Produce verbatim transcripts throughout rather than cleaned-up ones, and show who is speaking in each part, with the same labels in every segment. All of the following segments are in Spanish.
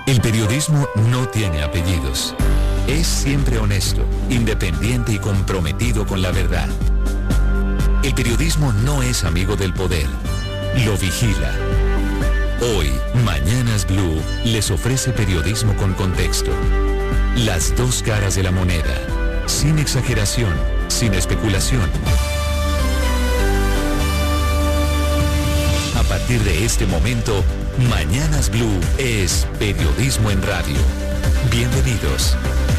Speaker 1: El periodismo no tiene apellidos. Es siempre honesto, independiente y comprometido con la verdad. El periodismo no es amigo del poder, lo vigila. Hoy, Mañanas Blue les ofrece periodismo con contexto. Las dos caras de la moneda, sin exageración, sin especulación. A partir de este momento, Mañanas Blue es periodismo en radio. Bienvenidos.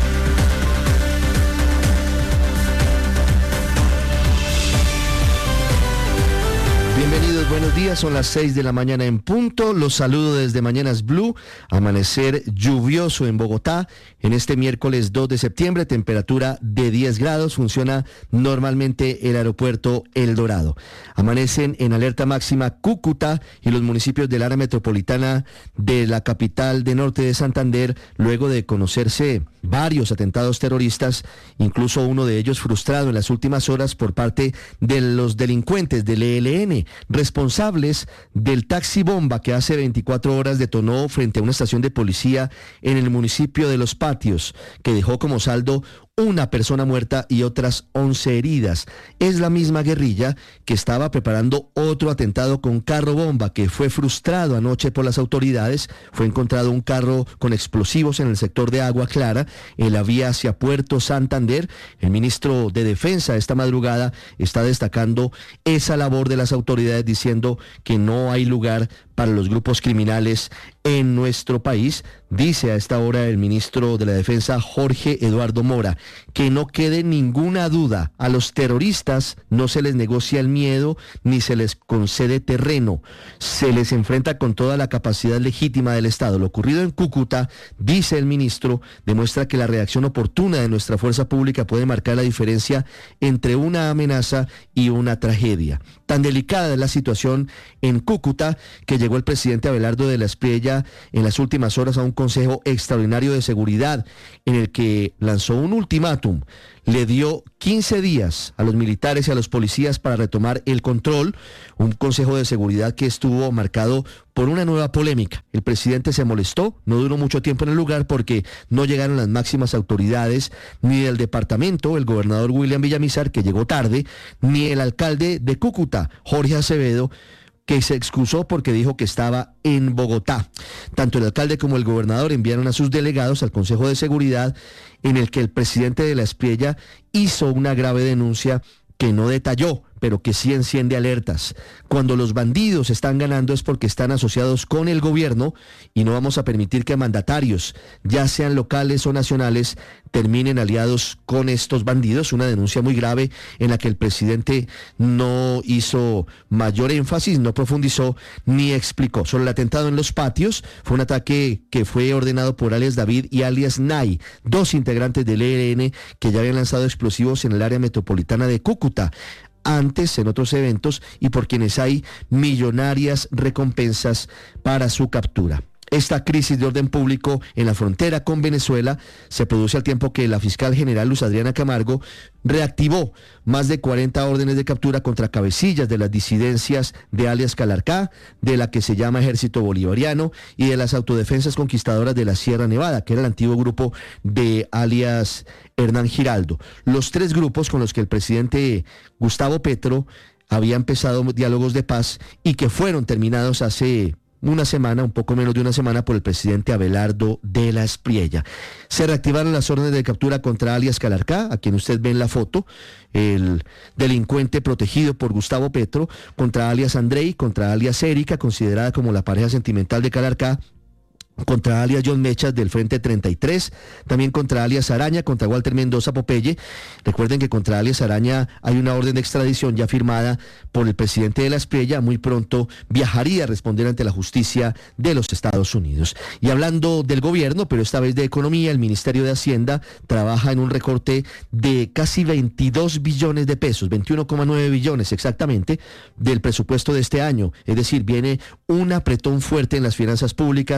Speaker 2: Bienvenidos, buenos días, son las seis de la mañana en punto, los saludo desde Mañanas Blue, amanecer lluvioso en Bogotá, en este miércoles dos de septiembre, temperatura de diez grados, funciona normalmente el aeropuerto El Dorado. Amanecen en alerta máxima Cúcuta y los municipios del área metropolitana de la capital de norte de Santander, luego de conocerse varios atentados terroristas, incluso uno de ellos frustrado en las últimas horas por parte de los delincuentes del E L N, responsables del taxi bomba que hace veinticuatro horas detonó frente a una estación de policía en el municipio de Los Patios, que dejó como saldo una persona muerta y otras once heridas. Es la misma guerrilla que estaba preparando otro atentado con carro bomba que fue frustrado anoche por las autoridades. Fue encontrado un carro con explosivos en el sector de Agua Clara, en la vía hacia Puerto Santander. El ministro de Defensa esta madrugada está destacando esa labor de las autoridades, diciendo que no hay lugar para los grupos criminales en nuestro país. Dice a esta hora el ministro de la Defensa, Jorge Eduardo Mora, que no quede ninguna duda, a los terroristas no se les negocia el miedo ni se les concede terreno, se les enfrenta con toda la capacidad legítima del Estado. Lo ocurrido en Cúcuta, dice el ministro, demuestra que la reacción oportuna de nuestra fuerza pública puede marcar la diferencia entre una amenaza y una tragedia. Tan delicada es la situación en Cúcuta que llegó el presidente Abelardo de la Espriella en las últimas horas a un consejo extraordinario de seguridad en el que lanzó un ultimátum. Le dio quince días a los militares y a los policías para retomar el control, un consejo de seguridad que estuvo marcado por una nueva polémica. El presidente se molestó, no duró mucho tiempo en el lugar porque no llegaron las máximas autoridades ni del departamento, el gobernador William Villamizar, que llegó tarde, ni el alcalde de Cúcuta, Jorge Acevedo, que se excusó porque dijo que estaba en Bogotá. Tanto el alcalde como el gobernador enviaron a sus delegados al Consejo de Seguridad, en el que el presidente de la Espriella hizo una grave denuncia que no detalló, pero que sí enciende alertas. Cuando los bandidos están ganando es porque están asociados con el gobierno y no vamos a permitir que mandatarios, ya sean locales o nacionales, terminen aliados con estos bandidos. Una denuncia muy grave en la que el presidente no hizo mayor énfasis, no profundizó ni explicó. Sobre el atentado en Los Patios, fue un ataque que fue ordenado por alias David y alias Nay, dos integrantes del E L N que ya habían lanzado explosivos en el área metropolitana de Cúcuta, antes en otros eventos, y por quienes hay millonarias recompensas para su captura. Esta crisis de orden público en la frontera con Venezuela se produce al tiempo que la fiscal general Luz Adriana Camargo reactivó más de cuarenta órdenes de captura contra cabecillas de las disidencias de alias Calarcá, de la que se llama Ejército Bolivariano y de las autodefensas conquistadoras de la Sierra Nevada, que era el antiguo grupo de alias Hernán Giraldo. Los tres grupos con los que el presidente Gustavo Petro había empezado diálogos de paz y que fueron terminados hace una semana, un poco menos de una semana, por el presidente Abelardo de la Espriella. Se reactivaron las órdenes de captura contra alias Calarcá, a quien usted ve en la foto, el delincuente protegido por Gustavo Petro, contra alias Andrei, contra alias Erika, considerada como la pareja sentimental de Calarcá, contra alias John Mechas del Frente treinta y tres, también contra alias Araña, contra Walter Mendoza Popeye. Recuerden que contra alias Araña hay una orden de extradición ya firmada por el presidente de la Espriella. Muy pronto viajaría a responder ante la justicia de los Estados Unidos. Y hablando del gobierno, pero esta vez de economía, el Ministerio de Hacienda trabaja en un recorte de casi veintidós billones de pesos, veintiuno coma nueve billones exactamente, del presupuesto de este año. Es decir, viene un apretón fuerte en las finanzas públicas para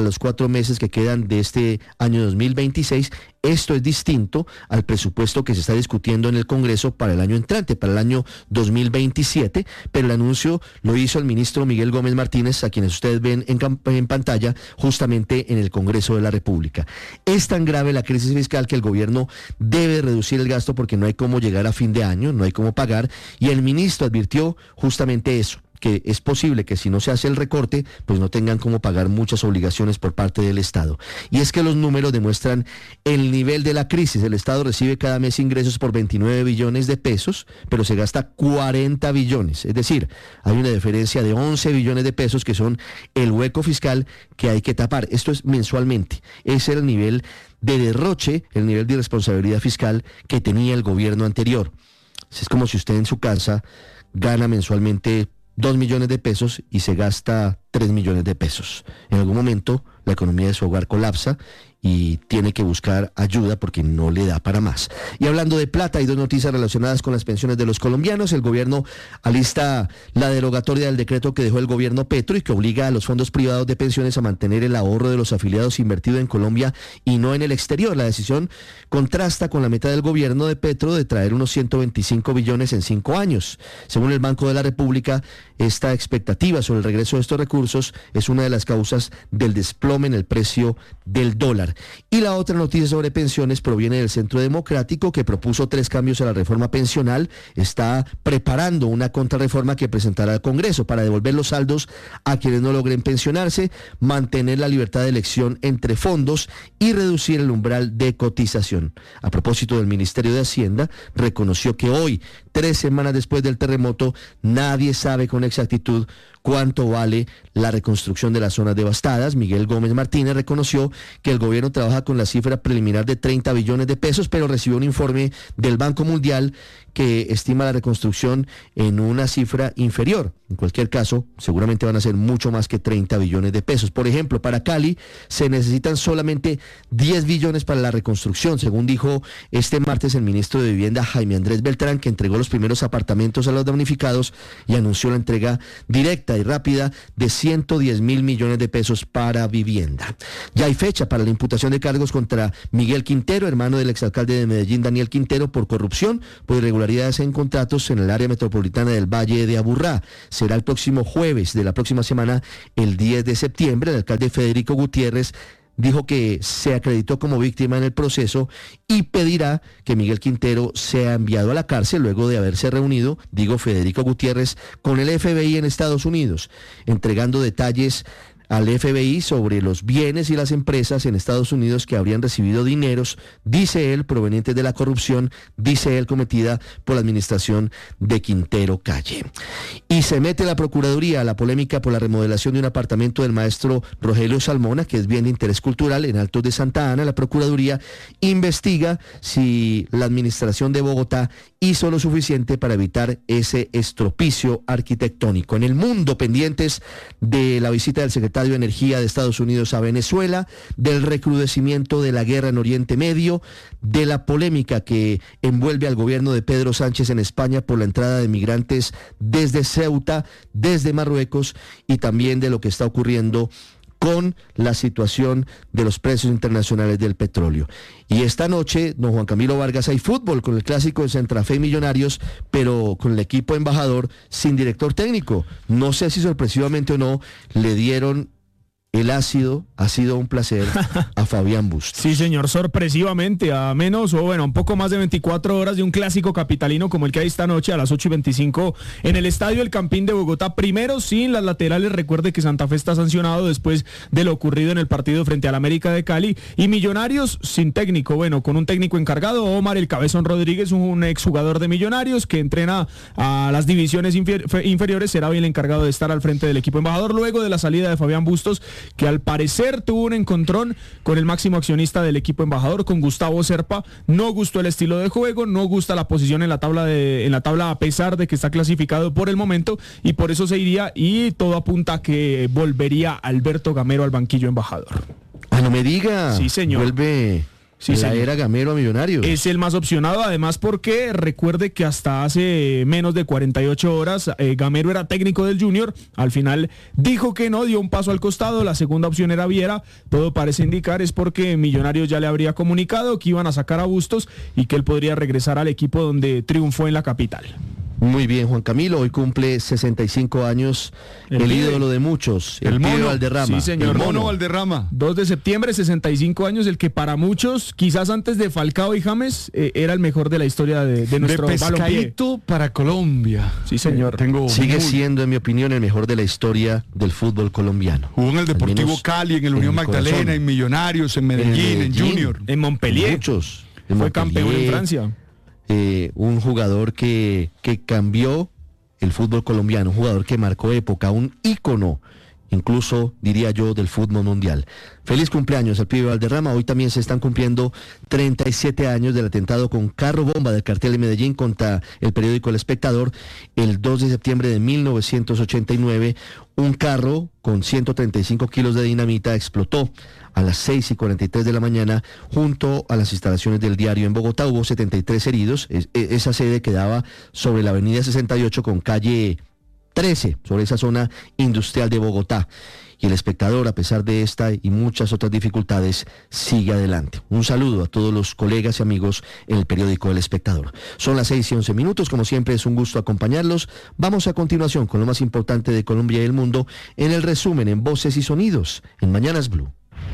Speaker 2: los cuatro meses que quedan de este año dos mil veintiséis. Esto es distinto al presupuesto que se está discutiendo en el Congreso para el año entrante, para el año dos mil veintisiete, pero el anuncio lo hizo el ministro Miguel Gómez Martínez, a quienes ustedes ven en, en pantalla, justamente en el Congreso de la República. Es tan grave la crisis fiscal que el gobierno debe reducir el gasto porque no hay cómo llegar a fin de año, no hay cómo pagar, y el ministro advirtió justamente eso, que es posible que si no se hace el recorte, pues no tengan cómo pagar muchas obligaciones por parte del Estado. Y es que los números demuestran el nivel de la crisis. El Estado recibe cada mes ingresos por veintinueve billones de pesos, pero se gasta cuarenta billones. Es decir, hay una diferencia de once billones de pesos que son el hueco fiscal que hay que tapar. Esto es mensualmente. Ese era el nivel de derroche, el nivel de irresponsabilidad fiscal que tenía el gobierno anterior. Es como si usted en su casa gana mensualmente dos millones de pesos y se gasta tres millones de pesos. En algún momento la economía de su hogar colapsa y tiene que buscar ayuda porque no le da para más. Y hablando de plata, hay dos noticias relacionadas con las pensiones de los colombianos. El gobierno alista la derogatoria del decreto que dejó el gobierno Petro y que obliga a los fondos privados de pensiones a mantener el ahorro de los afiliados invertido en Colombia y no en el exterior. La decisión contrasta con la meta del gobierno de Petro de traer unos ciento veinticinco billones en cinco años. Según el Banco de la República, esta expectativa sobre el regreso de estos recursos es una de las causas del desplome en el precio del dólar. Y la otra noticia sobre pensiones proviene del Centro Democrático, que propuso tres cambios a la reforma pensional. Está preparando una contrarreforma que presentará al Congreso para devolver los saldos a quienes no logren pensionarse, mantener la libertad de elección entre fondos y reducir el umbral de cotización. A propósito, del Ministerio de Hacienda reconoció que hoy, tres semanas después del terremoto, nadie sabe con exactitud cuánto vale la reconstrucción de las zonas devastadas. Miguel Gómez Martínez reconoció que el gobierno trabaja con la cifra preliminar de treinta billones de pesos, pero recibió un informe del Banco Mundial que estima la reconstrucción en una cifra inferior. En cualquier caso, seguramente van a ser mucho más que treinta billones de pesos. Por ejemplo, para Cali se necesitan solamente diez billones para la reconstrucción, según dijo este martes el ministro de Vivienda Jaime Andrés Beltrán, que entregó los primeros apartamentos a los damnificados y anunció la entrega directa y rápida de ciento diez mil millones de pesos para vivienda. Ya hay fecha para la imputación de cargos contra Miguel Quintero, hermano del exalcalde de Medellín Daniel Quintero, por corrupción, por irregularidades en contratos en el área metropolitana del Valle de Aburrá. Será el próximo jueves de la próxima semana, el diez de septiembre. El alcalde Federico Gutiérrez dijo que se acreditó como víctima en el proceso y pedirá que Miguel Quintero sea enviado a la cárcel luego de haberse reunido, digo Federico Gutiérrez, con el F B I en Estados Unidos, entregando detalles al F B I sobre los bienes y las empresas en Estados Unidos que habrían recibido dineros, dice él, provenientes de la corrupción, dice él, cometida por la administración de Quintero Calle. Y se mete la Procuraduría a la polémica por la remodelación de un apartamento del maestro Rogelio Salmona, que es bien de interés cultural, en Altos de Santa Ana. La Procuraduría investiga si la administración de Bogotá hizo lo suficiente para evitar ese estropicio arquitectónico. En el mundo, pendientes de la visita del secretario de Energía de Estados Unidos a Venezuela, del recrudecimiento de la guerra en Oriente Medio, de la polémica que envuelve al gobierno de Pedro Sánchez en España por la entrada de migrantes desde Ceuta, desde Marruecos, y también de lo que está ocurriendo con la situación de los precios internacionales del petróleo. Y esta noche, don Juan Camilo Vargas, hay fútbol con el clásico de Santa Fe y Millonarios, pero con el equipo embajador sin director técnico. No sé si sorpresivamente o no le dieron el ácido. Ha sido un placer a Fabián Bustos.
Speaker 3: Sí, señor, sorpresivamente, a menos o bueno, un poco más de veinticuatro horas de un clásico capitalino como el que hay esta noche a las ocho y veinticinco en el Estadio El Campín de Bogotá. Primero sin las laterales, recuerde que Santa Fe está sancionado después de lo ocurrido en el partido frente al América de Cali, y Millonarios sin técnico, bueno, con un técnico encargado, Omar El Cabezón Rodríguez, un exjugador de Millonarios que entrena a las divisiones infer- inferiores, será hoy el encargado de estar al frente del equipo embajador, luego de la salida de Fabián Bustos, que al parecer tuvo un encontrón con el máximo accionista del equipo embajador, con Gustavo Serpa. No gustó el estilo de juego, no gusta la posición en la tabla de, en la tabla a pesar de que está clasificado por el momento, y por eso se iría, y todo apunta a que volvería Alberto Gamero al banquillo embajador.
Speaker 2: Ah, no me diga.
Speaker 3: Sí, señor.
Speaker 2: Vuelve
Speaker 3: Sí,
Speaker 2: la
Speaker 3: señor.
Speaker 2: era Gamero a Millonarios.
Speaker 3: Es el más opcionado, además porque recuerde que hasta hace menos de cuarenta y ocho horas eh, Gamero era técnico del Junior, al final dijo que no, dio un paso al costado, la segunda opción era Viera, todo parece indicar es porque Millonarios ya le habría comunicado que iban a sacar a Bustos y que él podría regresar al equipo donde triunfó en la capital.
Speaker 2: Muy bien, Juan Camilo, hoy cumple sesenta y cinco años el,
Speaker 3: El pibe.
Speaker 2: ídolo de muchos, el,
Speaker 4: El
Speaker 2: pibe
Speaker 4: mono.
Speaker 2: Valderrama.
Speaker 3: Sí, señor.
Speaker 4: El
Speaker 2: El
Speaker 4: mono
Speaker 2: mono.
Speaker 4: Valderrama.
Speaker 3: dos de septiembre, sesenta y cinco años, el que para muchos, quizás antes de Falcao y James, eh, era el mejor de la historia de, de nuestro
Speaker 4: de
Speaker 3: balompié.
Speaker 4: pescadito para Colombia.
Speaker 3: Sí, señor.
Speaker 4: Eh, tengo
Speaker 2: Sigue
Speaker 4: muy-
Speaker 2: siendo, en mi opinión, el mejor de la historia del fútbol colombiano.
Speaker 4: Jugó en el
Speaker 2: Al
Speaker 4: Deportivo
Speaker 2: menos
Speaker 4: Cali, en el
Speaker 2: en
Speaker 4: Unión
Speaker 2: mi
Speaker 4: Magdalena,
Speaker 2: corazón.
Speaker 4: en Millonarios, en Medellín, en,
Speaker 2: Medellín.
Speaker 4: Junior.
Speaker 3: En Montpellier.
Speaker 2: Muchos. En
Speaker 3: Fue campeón en
Speaker 2: Montpellier,
Speaker 3: Francia.
Speaker 2: eh, un jugador que, que cambió el fútbol colombiano, un jugador que marcó época, un ícono, incluso diría yo, del fútbol mundial. Feliz cumpleaños al pibe Valderrama. Hoy también se están cumpliendo treinta y siete años del atentado con carro bomba del cartel de Medellín contra el periódico El Espectador. El dos de septiembre de mil novecientos ochenta y nueve, un carro con ciento treinta y cinco kilos de dinamita explotó a las seis y cuarenta y tres de la mañana junto a las instalaciones del diario en Bogotá. Hubo setenta y tres heridos. Es- e- esa sede quedaba sobre la avenida sesenta y ocho con calle trece, sobre esa zona industrial de Bogotá. Y El Espectador, a pesar de esta y muchas otras dificultades, sigue adelante. Un saludo a todos los colegas y amigos en el periódico El Espectador. Son las seis y once minutos, como siempre es un gusto acompañarlos. Vamos a continuación con lo más importante de Colombia y el mundo en el resumen en Voces y Sonidos en Mañanas Blue.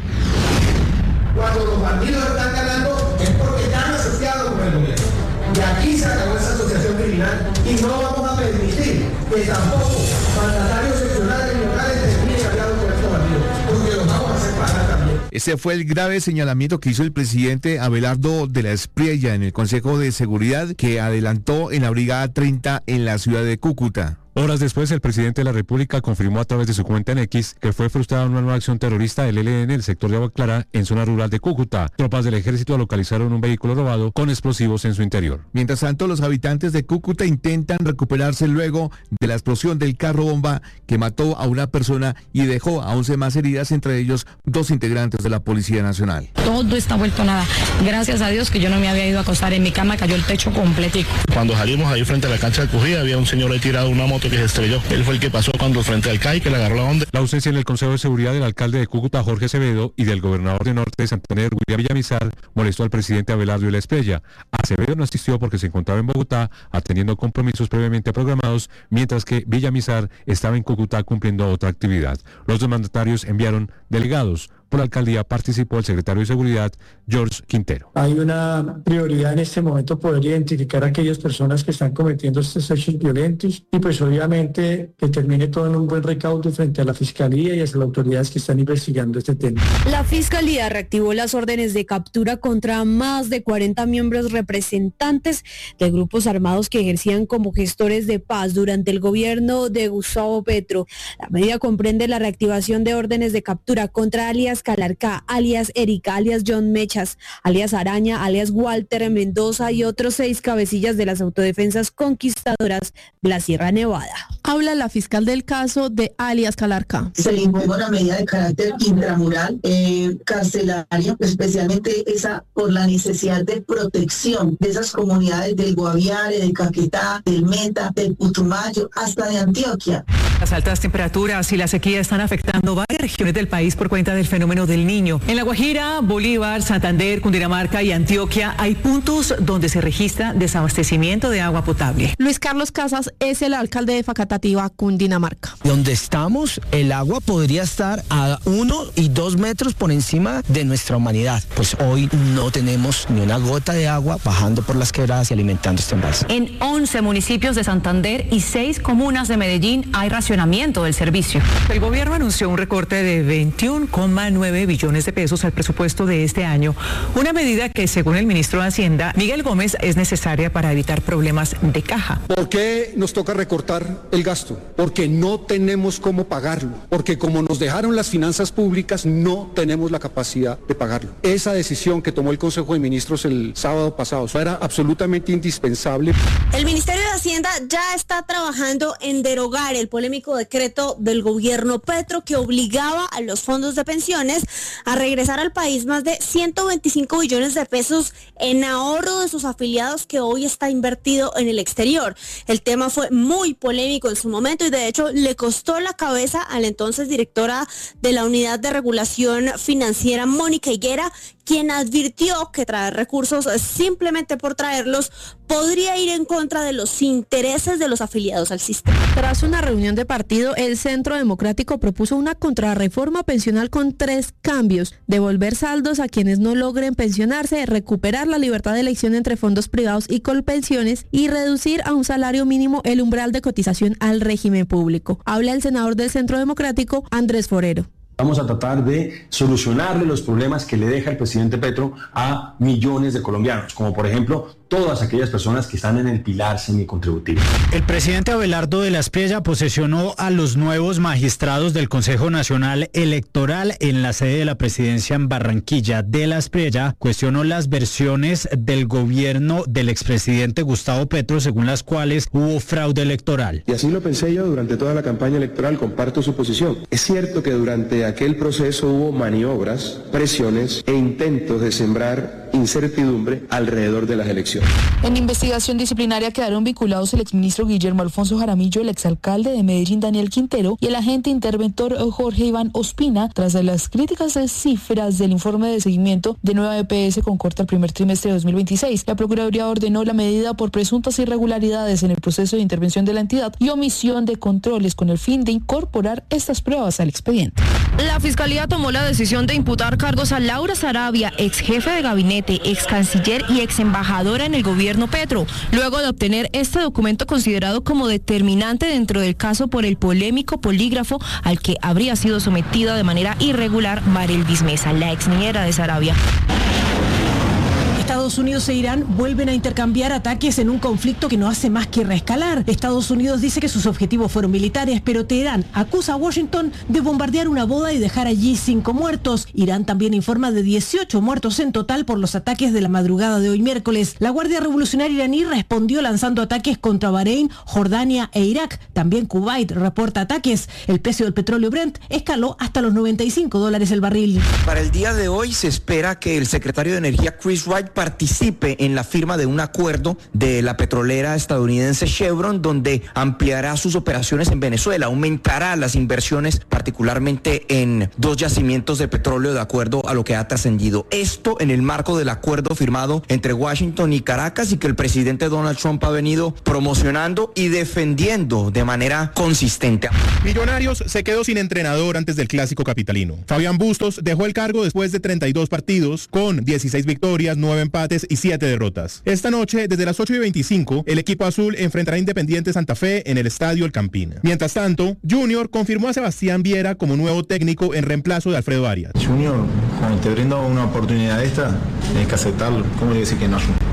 Speaker 5: Cuando los bandidos están ganando es porque ya han asociado con el gobierno. Y aquí se acabó esa asociación criminal y no vamos a permitir que tampoco mandatarios seccionales y locales terminen aliados con estos bandidos, porque los vamos a hacer pagar también.
Speaker 6: Este fue el grave señalamiento que hizo el presidente Abelardo de la Espriella en el Consejo de Seguridad que adelantó en la Brigada treinta en la ciudad de Cúcuta.
Speaker 7: Horas después, el presidente de la República confirmó a través de su cuenta en X que fue frustrada una nueva acción terrorista del E L N en el sector de Agua Clara, en zona rural de Cúcuta. Tropas del ejército localizaron un vehículo robado con explosivos en su interior.
Speaker 6: Mientras tanto, los habitantes de Cúcuta intentan recuperarse luego de la explosión del carro bomba que mató a una persona y dejó a once más heridas, entre ellos dos integrantes de la Policía Nacional.
Speaker 8: Todo está vuelto nada. Gracias a Dios que yo no me había ido a acostar. En mi cama cayó el techo completico.
Speaker 9: Cuando salimos ahí frente a la cancha de Cujía, había un señor ahí tirado una moto que se estrelló. Él fue el que pasó cuando frente al C A I, que le agarró la onda.
Speaker 7: La ausencia en el Consejo de Seguridad del alcalde de Cúcuta, Jorge Acevedo, y del gobernador de Norte de Santander, William Villamizar, molestó al presidente Abelardo de la Espriella. Acevedo no asistió porque se encontraba en Bogotá atendiendo compromisos previamente programados, mientras que Villamizar estaba en Cúcuta cumpliendo otra actividad. Los dos mandatarios enviaron delegados. Por la alcaldía participó el secretario de Seguridad, George Quintero.
Speaker 10: Hay una prioridad en este momento poder identificar a aquellas personas que están cometiendo estos hechos violentos y pues obviamente que termine todo en un buen recaudo frente a la Fiscalía y a las autoridades que están investigando este tema.
Speaker 11: La Fiscalía reactivó las órdenes de captura contra más de cuarenta miembros representantes de grupos armados que ejercían como gestores de paz durante el gobierno de Gustavo Petro. La medida comprende la reactivación de órdenes de captura contra alias Calarcá, alias Erika, alias John Mechas, alias Araña, alias Walter Mendoza y otros seis cabecillas de las autodefensas conquistadoras de la Sierra Nevada.
Speaker 12: Habla la fiscal del caso de alias Calarcá.
Speaker 13: Se le impongo una medida de carácter intramural, eh, carcelaria, especialmente esa por la necesidad de protección de esas comunidades del Guaviare, de Caquetá, del Meta, del Putumayo, hasta de Antioquia.
Speaker 14: Las altas temperaturas y la sequía están afectando varias regiones del país por cuenta del fenómeno del Niño. En La Guajira, Bolívar, Santander, Cundinamarca y Antioquia hay puntos donde se registra desabastecimiento de agua potable.
Speaker 12: Luis Carlos Casas es el alcalde de Facatativá, Cundinamarca.
Speaker 15: Donde estamos, el agua podría estar a uno y dos metros por encima de nuestra humanidad. Pues hoy no tenemos ni una gota de agua bajando por las quebradas y alimentando este embalse.
Speaker 16: En once municipios de Santander y seis comunas de Medellín hay racionamiento del servicio.
Speaker 14: El gobierno anunció un recorte de veintiuno coma nueve billones de pesos al presupuesto de este año, una medida que, según el ministro de Hacienda, Miguel Gómez, es necesaria para evitar problemas de caja.
Speaker 17: ¿Por qué nos toca recortar el gasto? Porque no tenemos cómo pagarlo, porque como nos dejaron las finanzas públicas, no tenemos la capacidad de pagarlo. Esa decisión que tomó el Consejo de Ministros el sábado pasado era absolutamente indispensable.
Speaker 11: El Ministerio de Hacienda ya está trabajando en derogar el polémico decreto del gobierno Petro que obligaba a los fondos de pensiones inversiones a regresar al país más de ciento veinticinco billones de pesos en ahorro de sus afiliados que hoy está invertido en el exterior. El tema fue muy polémico en su momento y de hecho le costó la cabeza a la entonces directora de la Unidad de Regulación Financiera, Mónica Higuera, quien advirtió que traer recursos simplemente por traerlos podría ir en contra de los intereses de los afiliados al sistema.
Speaker 12: Tras una reunión de partido, el Centro Democrático propuso una contrarreforma pensional con tres cambios: devolver saldos a quienes no logren pensionarse, recuperar la libertad de elección entre fondos privados y colpensiones y reducir a un salario mínimo el umbral de cotización al régimen público. Habla el senador del Centro Democrático, Andrés Forero.
Speaker 18: Vamos a tratar de solucionarle los problemas que le deja el presidente Petro a millones de colombianos, como por ejemplo todas aquellas personas que están en el pilar semicontributivo.
Speaker 19: El presidente Abelardo de la Espriella posesionó a los nuevos magistrados del Consejo Nacional Electoral en la sede de la presidencia en Barranquilla. De la Espriella cuestionó las versiones del gobierno del expresidente Gustavo Petro, según las cuales hubo fraude electoral.
Speaker 20: Y así lo pensé yo durante toda la campaña electoral, comparto su posición. Es cierto que durante aquel proceso hubo maniobras, presiones e intentos de sembrar incertidumbre alrededor de las elecciones.
Speaker 21: En investigación disciplinaria quedaron vinculados el exministro Guillermo Alfonso Jaramillo, el exalcalde de Medellín Daniel Quintero y el agente interventor Jorge Iván Ospina, tras las críticas de cifras del informe de seguimiento de Nueva E P S con corte al primer trimestre de dos mil veintiséis. La Procuraduría ordenó la medida por presuntas irregularidades en el proceso de intervención de la entidad y omisión de controles con el fin de incorporar estas pruebas al expediente.
Speaker 22: La Fiscalía tomó la decisión de imputar cargos a Laura Sarabia, ex jefe de gabinete, ex canciller y ex embajadora en el gobierno Petro, luego de obtener este documento considerado como determinante dentro del caso por el polémico polígrafo al que habría sido sometida de manera irregular Marelvis Mesa, la ex niñera de Sarabia.
Speaker 23: Estados Unidos e Irán vuelven a intercambiar ataques en un conflicto que no hace más que reescalar. Estados Unidos dice que sus objetivos fueron militares, pero Teherán acusa a Washington de bombardear una boda y dejar allí cinco muertos. Irán también informa de dieciocho muertos en total por los ataques de la madrugada de hoy miércoles. La Guardia Revolucionaria iraní respondió lanzando ataques contra Bahrein, Jordania e Irak. También Kuwait reporta ataques. El precio del petróleo Brent escaló hasta los noventa y cinco dólares el barril.
Speaker 24: Para el día de hoy se espera que el secretario de Energía Chris Wright participe en la firma de un acuerdo de la petrolera estadounidense Chevron, donde ampliará sus operaciones en Venezuela, aumentará las inversiones particularmente en dos yacimientos de petróleo de acuerdo a lo que ha trascendido. Esto en el marco del acuerdo firmado entre Washington y Caracas y que el presidente Donald Trump ha venido promocionando y defendiendo de manera consistente.
Speaker 25: Millonarios se quedó sin entrenador antes del clásico capitalino. Fabián Bustos dejó el cargo después de treinta y dos partidos con dieciséis victorias, nueve empates y siete derrotas. Esta noche, desde las ocho y veinticinco, el equipo azul enfrentará a Independiente Santa Fe en el Estadio El Campín. Mientras tanto, Junior confirmó a Sebastián Viera como nuevo técnico en reemplazo de Alfredo Arias.
Speaker 26: Junior, cuando te brinda una oportunidad esta, tienes que aceptarlo. ¿Cómo le decir que no?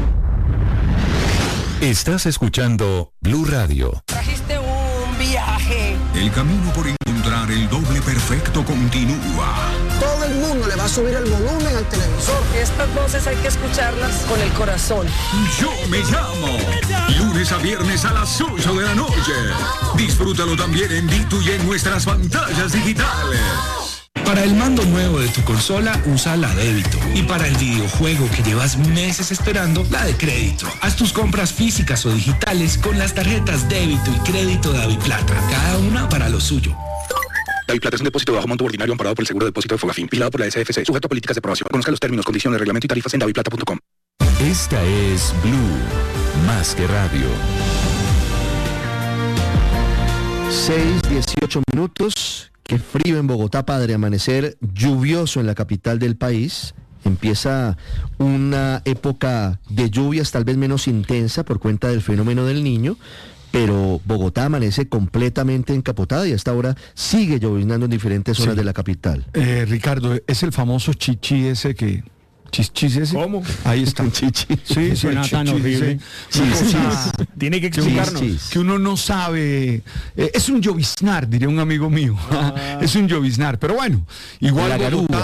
Speaker 1: Estás escuchando Blue Radio.
Speaker 27: Trajiste un viaje.
Speaker 28: El camino por encontrar el doble perfecto continúa.
Speaker 27: Todo el mundo le va a subir el volumen al televisor. Estas voces hay que escucharlas con el corazón.
Speaker 28: Yo me llamo. Lunes a viernes a las ocho de la noche. Disfrútalo también en Vitu y en nuestras pantallas digitales.
Speaker 29: Para el mando nuevo de tu consola, usa la débito. Y para el videojuego que llevas meses esperando, la de crédito. Haz tus compras físicas o digitales con las tarjetas débito y crédito de Daviplata. Cada una para lo suyo.
Speaker 30: Daviplata es un depósito de bajo monto ordinario amparado por el seguro de depósito de Fogafín, vigilado por la S F C, sujeto a políticas de aprobación. Conozca los términos, condiciones, reglamento y tarifas en daviplata punto com.
Speaker 1: Esta es Blue, más que radio.
Speaker 2: seis, dieciocho minutos. Qué frío en Bogotá, padre. Amanecer lluvioso en la capital del país. Empieza una época de lluvias tal vez menos intensa por cuenta del fenómeno del Niño, pero Bogotá amanece completamente encapotada y hasta ahora sigue lloviznando en diferentes zonas sí. de la capital.
Speaker 4: Eh, Ricardo, es el famoso chichi ese que... Chichis ese.
Speaker 3: ¿Cómo?
Speaker 4: Ahí está.
Speaker 3: Chichi.
Speaker 4: Sí, sí,
Speaker 3: suena tan horrible.
Speaker 4: Sí, cosa,
Speaker 3: tiene que explicarnos.
Speaker 4: Que uno, que uno no sabe. Eh, es un lloviznar, diría un amigo mío. Ah. Es un lloviznar. Pero bueno, igual
Speaker 2: la
Speaker 4: Bogotá,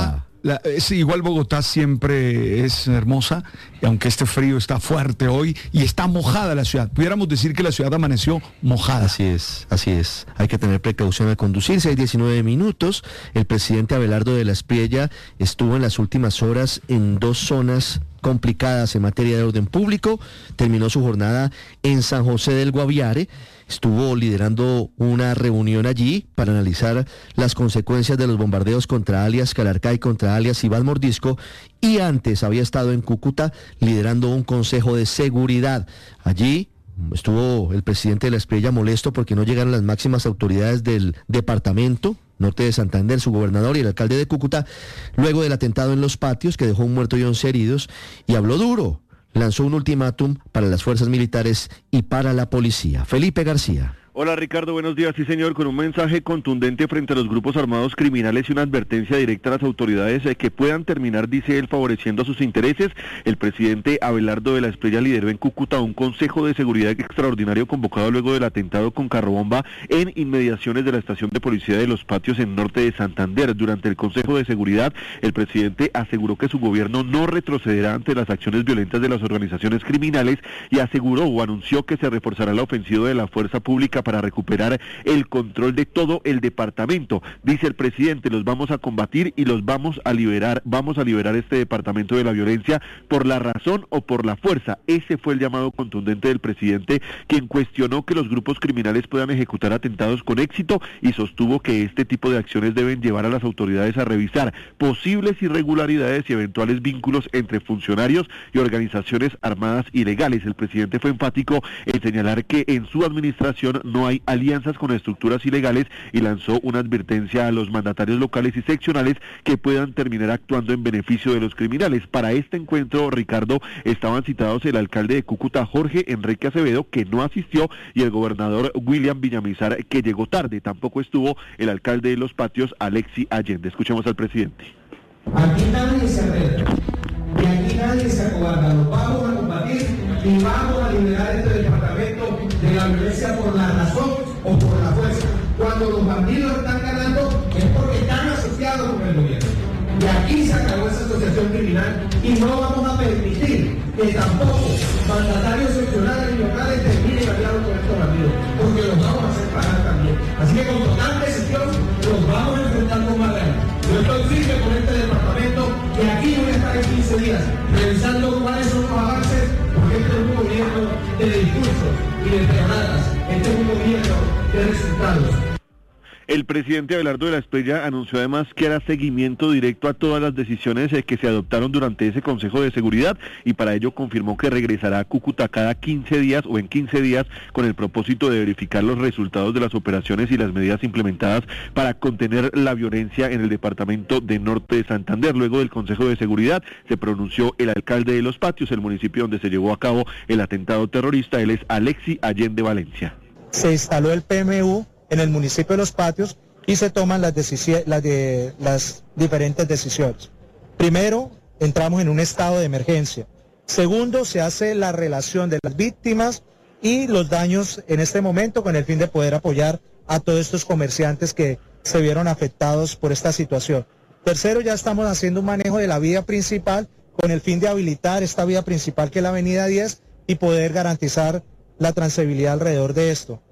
Speaker 4: La, es, igual Bogotá siempre es hermosa, y aunque este frío está fuerte hoy y está mojada la ciudad. Pudiéramos decir que la ciudad amaneció mojada.
Speaker 2: Así es, así es. Hay que tener precaución al conducirse. Hay diecinueve minutos. El presidente Abelardo de la Espriella estuvo en las últimas horas en dos zonas complicadas en materia de orden público. Terminó su jornada en San José del Guaviare. Estuvo liderando una reunión allí para analizar las consecuencias de los bombardeos contra alias Calarcá y contra alias Iván Mordisco, y antes había estado en Cúcuta liderando un consejo de seguridad. Allí estuvo el presidente de la Espriella molesto porque no llegaron las máximas autoridades del departamento norte de Santander, su gobernador y el alcalde de Cúcuta, luego del atentado en Los Patios que dejó un muerto y once heridos, y habló duro. Lanzó un ultimátum para las fuerzas militares y para la policía. Felipe García.
Speaker 5: Hola Ricardo, buenos días. Sí señor, con un mensaje contundente frente a los grupos armados criminales y una advertencia directa a las autoridades eh, que puedan terminar, dice él, favoreciendo sus intereses. El presidente Abelardo de la Espriella lideró en Cúcuta un consejo de seguridad extraordinario convocado luego del atentado con carrobomba en inmediaciones de la estación de policía de Los Patios en norte de Santander. Durante el consejo de seguridad, el presidente aseguró que su gobierno no retrocederá ante las acciones violentas de las organizaciones criminales y aseguró o anunció que se reforzará la ofensiva de la fuerza pública para recuperar el control de todo el departamento. Dice el presidente, los vamos a combatir y los vamos a liberar, vamos a liberar este departamento de la violencia por la razón o por la fuerza. Ese fue el llamado contundente del presidente, quien cuestionó que los grupos criminales puedan ejecutar atentados con éxito y sostuvo que este tipo de acciones deben llevar a las autoridades a revisar posibles irregularidades y eventuales vínculos entre funcionarios y organizaciones armadas ilegales. El presidente fue enfático en señalar que en su administración no hay alianzas con estructuras ilegales y lanzó una advertencia a los mandatarios locales y seccionales que puedan terminar actuando en beneficio de los criminales. Para este encuentro, Ricardo, estaban citados el alcalde de Cúcuta, Jorge Enrique Acevedo, que no asistió, y el gobernador William Villamizar, que llegó tarde. Tampoco estuvo el alcalde de Los Patios, Alexi Allende. Escuchemos al presidente.
Speaker 6: Aquí nadie se arregla y aquí nadie se acobarda. Nos vamos a combatir y vamos a liberar este departamento de la violencia por la razón o por la fuerza. Cuando los bandidos están ganando es porque están asociados con el gobierno. Y aquí se acabó esa asociación criminal y no vamos a permitir que tampoco mandatarios seccionales y locales terminen aliados con estos bandidos, porque los vamos a hacer pagar también. Así que con total decisión los vamos a enfrentar con más ganas. Yo estoy firme con este departamento y aquí voy a estar en quince días revisando cuáles son los avances, porque este es un gobierno de discursos y de peonadas, este es un gobierno de resultados.
Speaker 5: El presidente Abelardo de la Espriella anunció además que hará seguimiento directo a todas las decisiones que se adoptaron durante ese Consejo de Seguridad, y para ello confirmó que regresará a Cúcuta cada quince días o en quince días con el propósito de verificar los resultados de las operaciones y las medidas implementadas para contener la violencia en el departamento de Norte de Santander. Luego del Consejo de Seguridad se pronunció el alcalde de Los Patios, el municipio donde se llevó a cabo el atentado terrorista. Él es Alexi Allende Valencia.
Speaker 7: Se instaló el P M U en el municipio de Los Patios y se toman las, las, de, las diferentes decisiones. Primero, entramos en un estado de emergencia. Segundo, se hace la relación de las víctimas y los daños en este momento con el fin de poder apoyar a todos estos comerciantes que se vieron afectados por esta situación. Tercero, ya estamos haciendo un manejo de la vía principal con el fin de habilitar esta vía principal que es la avenida diez y poder garantizar la transitabilidad alrededor de esto.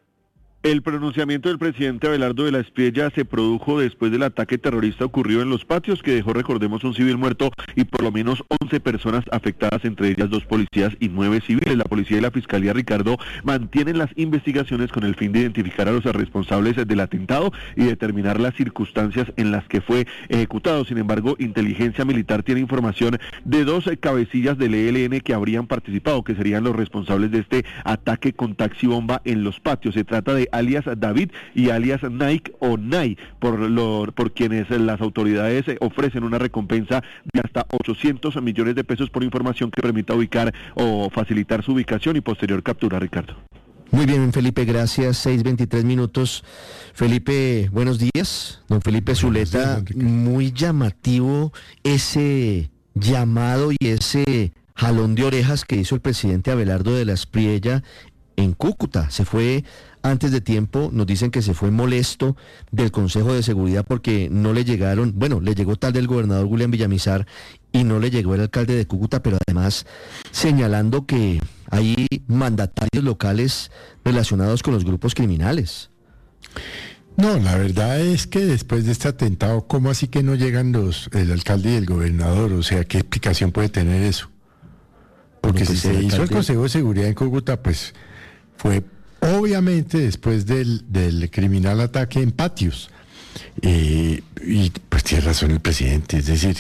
Speaker 5: El pronunciamiento del presidente Abelardo de la Espriella se produjo después del ataque terrorista ocurrido en Los Patios, que dejó, recordemos, un civil muerto y por lo menos once personas afectadas, entre ellas dos policías y nueve civiles. La policía y la fiscalía, Ricardo, mantienen las investigaciones con el fin de identificar a los responsables del atentado y determinar las circunstancias en las que fue ejecutado. Sin embargo, Inteligencia Militar tiene información de dos cabecillas del E L N que habrían participado, que serían los responsables de este ataque con taxi bomba en Los Patios. Se trata de alias David y alias Nike o Nay, por, lo, por quienes las autoridades ofrecen una recompensa de hasta ochocientos millones de pesos por información que permita ubicar o facilitar su ubicación y posterior captura, Ricardo.
Speaker 2: Muy bien, Felipe, gracias. seis veintitrés minutos. Felipe, buenos días. Don Felipe Zuleta, muy llamativo ese llamado y ese jalón de orejas que hizo el presidente Abelardo de la Espriella en Cúcuta. Se fue antes de tiempo, nos dicen que se fue molesto del Consejo de Seguridad porque no le llegaron, bueno, le llegó tal del gobernador William Villamizar y no le llegó el alcalde de Cúcuta, pero además señalando que hay mandatarios locales relacionados con los grupos criminales.
Speaker 8: No, la verdad es que después de este atentado, ¿cómo así que no llegan los el alcalde y el gobernador? O sea, ¿qué explicación puede tener eso? Porque si se hizo el Consejo de Seguridad en Cúcuta, pues fue obviamente después del, del criminal ataque en Patios. Eh, y pues tiene razón el presidente, es decir,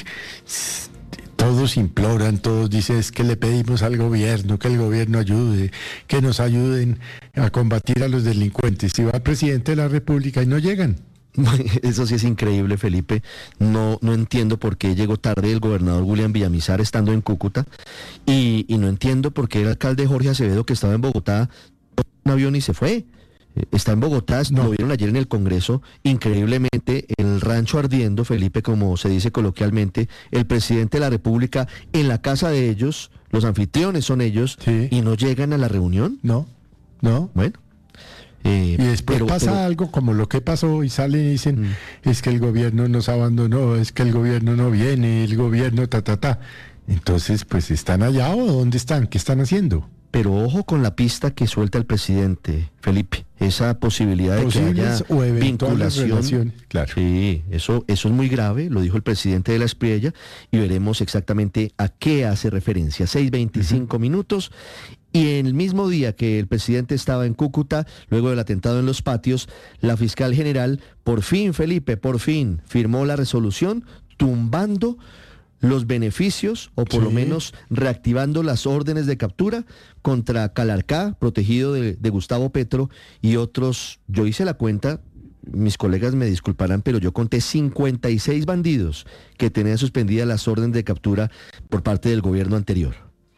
Speaker 8: todos imploran, todos dicen es que le pedimos al gobierno, que el gobierno ayude, que nos ayuden a combatir a los delincuentes. Y va el presidente de la República y no llegan.
Speaker 2: Eso sí es increíble, Felipe. No, no entiendo por qué llegó tarde el gobernador William Villamizar estando en Cúcuta y, y no entiendo por qué el alcalde Jorge Acevedo, que estaba en Bogotá, tomó un avión y se fue. Está en Bogotá, no. Lo vieron ayer en el Congreso, increíblemente, el rancho ardiendo, Felipe, como se dice coloquialmente, el presidente de la República en la casa de ellos, los anfitriones son ellos, sí. Y no llegan a la reunión.
Speaker 8: No, no.
Speaker 2: Bueno. Eh,
Speaker 8: y después
Speaker 2: pero,
Speaker 8: pasa
Speaker 2: pero,
Speaker 8: algo como lo que pasó y salen y dicen, mm. es que el gobierno nos abandonó, es que el gobierno no viene, el gobierno ta, ta, ta. Entonces, pues, ¿están allá o dónde están? ¿Qué están haciendo?
Speaker 2: Pero ojo con la pista que suelta el presidente, Felipe, esa posibilidad de que haya
Speaker 8: o
Speaker 2: vinculación.
Speaker 8: Claro.
Speaker 2: Sí, eso, eso es muy grave, lo dijo el presidente de la Espriella, y veremos exactamente a qué hace referencia. seis veinticinco uh-huh. minutos, y en el mismo día que el presidente estaba en Cúcuta, luego del atentado en Los Patios, la fiscal general, por fin, Felipe, por fin, firmó la resolución tumbando los beneficios, o por sí. lo menos reactivando las órdenes de captura contra Calarcá, protegido de, de Gustavo Petro, y otros. Yo hice la cuenta, mis colegas me disculparán, pero yo conté cincuenta y seis bandidos que tenían suspendidas las órdenes de captura por parte del gobierno anterior.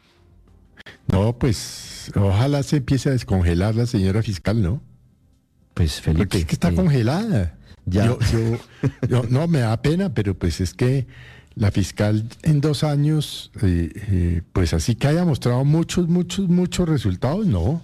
Speaker 8: No, pues ojalá se empiece a descongelar la señora fiscal, ¿no?
Speaker 2: Pues Felipe.
Speaker 8: Porque es que está eh, congelada.
Speaker 2: Ya.
Speaker 8: Yo, yo, yo, no, me da pena, pero pues es que la fiscal en dos años, eh, eh, pues así que haya mostrado muchos, muchos, muchos resultados, no.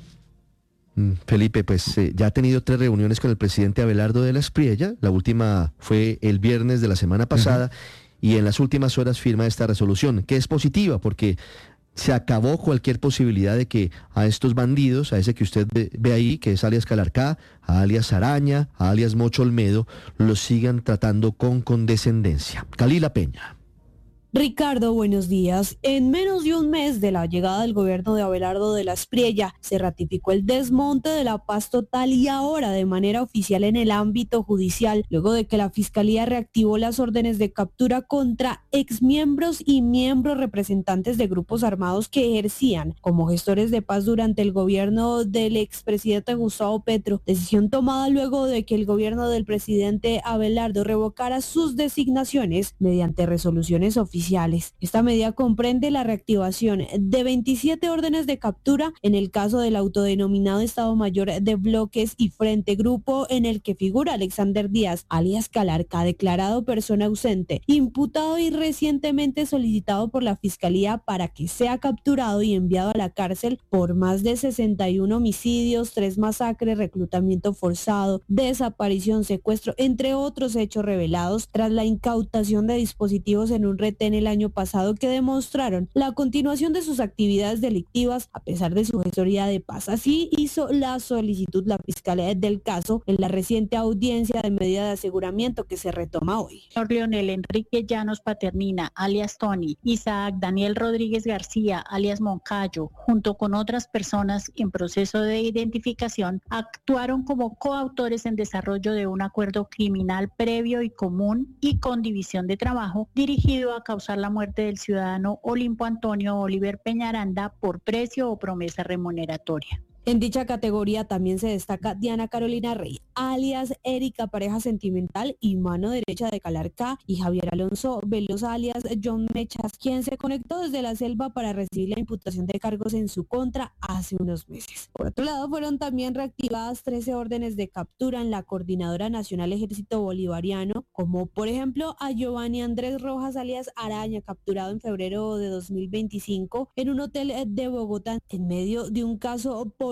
Speaker 2: Felipe, pues eh, ya ha tenido tres reuniones con el presidente Abelardo de la Espriella, la última fue el viernes de la semana pasada, uh-huh. y en las últimas horas firma esta resolución, que es positiva porque se acabó cualquier posibilidad de que a estos bandidos, a ese que usted ve, ve ahí, que es alias Calarcá, a alias Araña, a alias Mocho Olmedo, los sigan tratando con condescendencia. Kalila Peña.
Speaker 9: Ricardo, buenos días. En menos de un mes de la llegada del gobierno de Abelardo de la Espriella, se ratificó el desmonte de la paz total y ahora de manera oficial en el ámbito judicial, luego de que la Fiscalía reactivó las órdenes de captura contra exmiembros y miembros representantes de grupos armados que ejercían como gestores de paz durante el gobierno del expresidente Gustavo Petro, decisión tomada luego de que el gobierno del presidente Abelardo revocara sus designaciones mediante resoluciones oficiales. Esta medida comprende la reactivación de veintisiete órdenes de captura en el caso del autodenominado Estado Mayor de Bloques y Frente Grupo, en el que figura Alexander Díaz, alias Calarcá, declarado persona ausente, imputado y recientemente solicitado por la Fiscalía para que sea capturado y enviado a la cárcel por más de sesenta y uno homicidios, tres masacres, reclutamiento forzado, desaparición, secuestro, entre otros hechos revelados tras la incautación de dispositivos en un retén el año pasado que demostraron la continuación de sus actividades delictivas a pesar de su gestoría de paz. Así hizo la solicitud la Fiscalía del caso en la reciente audiencia de medida de aseguramiento que se retoma hoy.
Speaker 10: Leonel Enrique Llanos Paternina, alias Tony, Isaac Daniel Rodríguez García, alias Moncayo, junto con otras personas en proceso de identificación, actuaron como coautores en desarrollo de un acuerdo criminal previo y común y con división de trabajo dirigido a causar la muerte del ciudadano Olimpo Antonio Oliver Peñaranda por precio o promesa remuneratoria.
Speaker 9: En dicha categoría también se destaca Diana Carolina Rey, alias Erika, pareja sentimental y mano derecha de Calarcá, y Javier Alonso Velosa, alias John Mechas, quien se conectó desde la selva para recibir la imputación de cargos en su contra hace unos meses. Por otro lado, fueron también reactivadas trece órdenes de captura en la Coordinadora Nacional Ejército Bolivariano, como por ejemplo a Giovanni Andrés Rojas, alias Araña, capturado en febrero de dos mil veinticinco en un hotel de Bogotá en medio de un caso político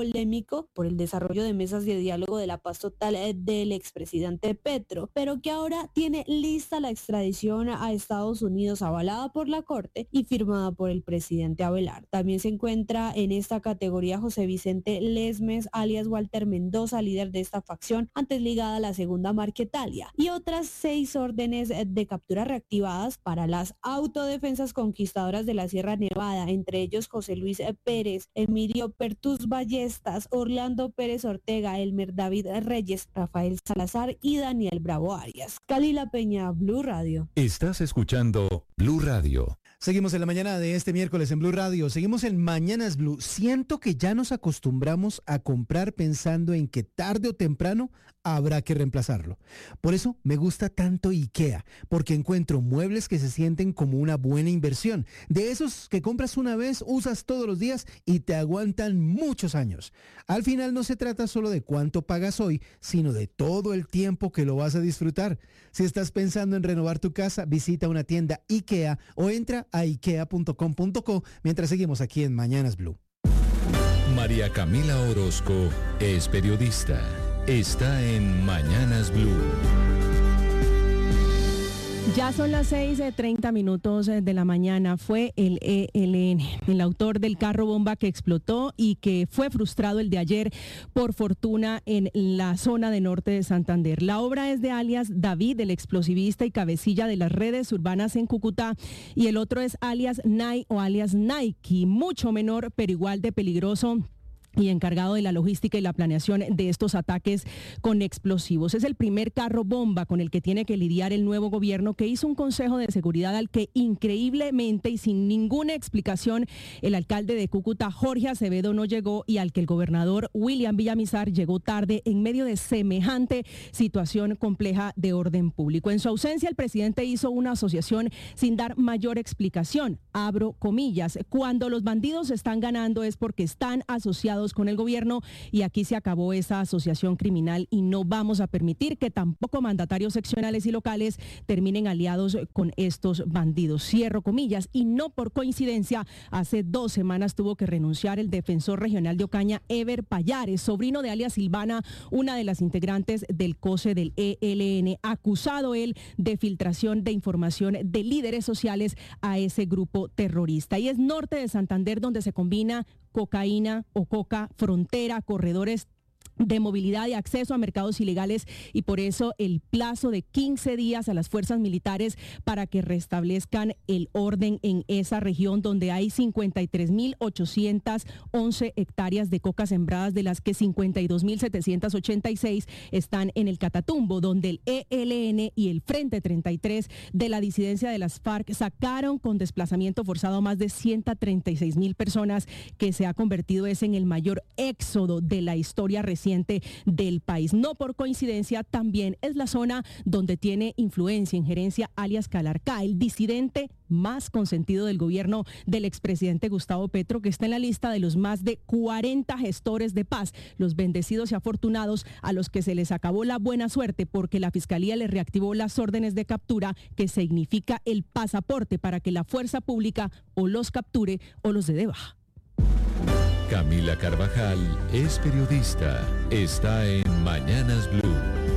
Speaker 9: polémico por el desarrollo de mesas de diálogo de la paz total del expresidente Petro, pero que ahora tiene lista la extradición a Estados Unidos avalada por la Corte y firmada por el presidente Abelardo. También se encuentra en esta categoría José Vicente Lesmes, alias Walter Mendoza, líder de esta facción, antes ligada a la segunda Marquetalia, y otras seis órdenes de captura reactivadas para las autodefensas conquistadoras de la Sierra Nevada, entre ellos José Luis Pérez, Emilio Pertus Ballestas, Orlando Pérez Ortega, Elmer David Reyes, Rafael Salazar y Daniel Bravo Arias. Calila Peña, Blue Radio.
Speaker 1: Estás escuchando Blue Radio.
Speaker 11: Seguimos en la mañana de este miércoles en Blue Radio. Seguimos en Mañanas Blue. Siento que ya nos acostumbramos a comprar pensando en que tarde o temprano habrá que reemplazarlo. Por eso me gusta tanto IKEA, porque encuentro muebles que se sienten como una buena inversión. De esos que compras una vez, usas todos los días y te aguantan muchos años. Al final no se trata solo de cuánto pagas hoy, sino de todo el tiempo que lo vas a disfrutar. Si estás pensando en renovar tu casa, visita una tienda IKEA o entra a ikea punto com punto co mientras seguimos aquí en Mañanas Blue.
Speaker 1: María Camila Orozco es periodista. Está en Mañanas Blue.
Speaker 23: Ya son las seis de treinta minutos de la mañana. Fue el E L N, el autor del carro bomba que explotó y que fue frustrado el de ayer por fortuna en la zona de norte de Santander. La obra es de alias David, el explosivista y cabecilla de las redes urbanas en Cúcuta, y el otro es alias Nai o alias Nike, mucho menor pero igual de peligroso y encargado de la logística y la planeación de estos ataques con explosivos. Es el primer carro bomba con el que tiene que lidiar el nuevo gobierno, que hizo un consejo de seguridad al que increíblemente y sin ninguna explicación el alcalde de Cúcuta, Jorge Acevedo, no llegó, y al que el gobernador William Villamizar llegó tarde en medio de semejante situación compleja de orden público. En su ausencia, el presidente hizo una asociación sin dar mayor explicación. Abro comillas: cuando los bandidos están ganando es porque están asociados con el gobierno, y aquí se acabó esa asociación criminal y no vamos a permitir que tampoco mandatarios seccionales y locales terminen aliados con estos bandidos. Cierro comillas. Y no por coincidencia, hace dos semanas tuvo que renunciar el defensor regional de Ocaña, Ever Payares, sobrino de alias Silvana, una de las integrantes del COSE del E L N, acusado él de filtración de información de líderes sociales a ese grupo terrorista. Y es norte de Santander donde se combina cocaína o coca, frontera, corredores de movilidad y acceso a mercados ilegales, y por eso el plazo de quince días a las fuerzas militares para que restablezcan el orden en esa región donde hay cincuenta y tres mil ochocientas once hectáreas de coca sembradas, de las que cincuenta y dos mil setecientas ochenta y seis están en el Catatumbo, donde el E L N y el Frente treinta y tres de la disidencia de las FARC sacaron con desplazamiento forzado a más de ciento treinta y seis mil personas, que se ha convertido ese en el mayor éxodo de la historia reciente del país. No por coincidencia, también es la zona donde tiene influencia, injerencia alias Calarcá, el disidente más consentido del gobierno del expresidente Gustavo Petro, que está en la lista de los más de cuarenta gestores de paz, los bendecidos y afortunados a los que se les acabó la buena suerte porque la fiscalía les reactivó las órdenes de captura, que significa el pasaporte para que la fuerza pública o los capture o los dé de baja.
Speaker 1: Camila Carvajal es periodista. Está en Mañanas Blue.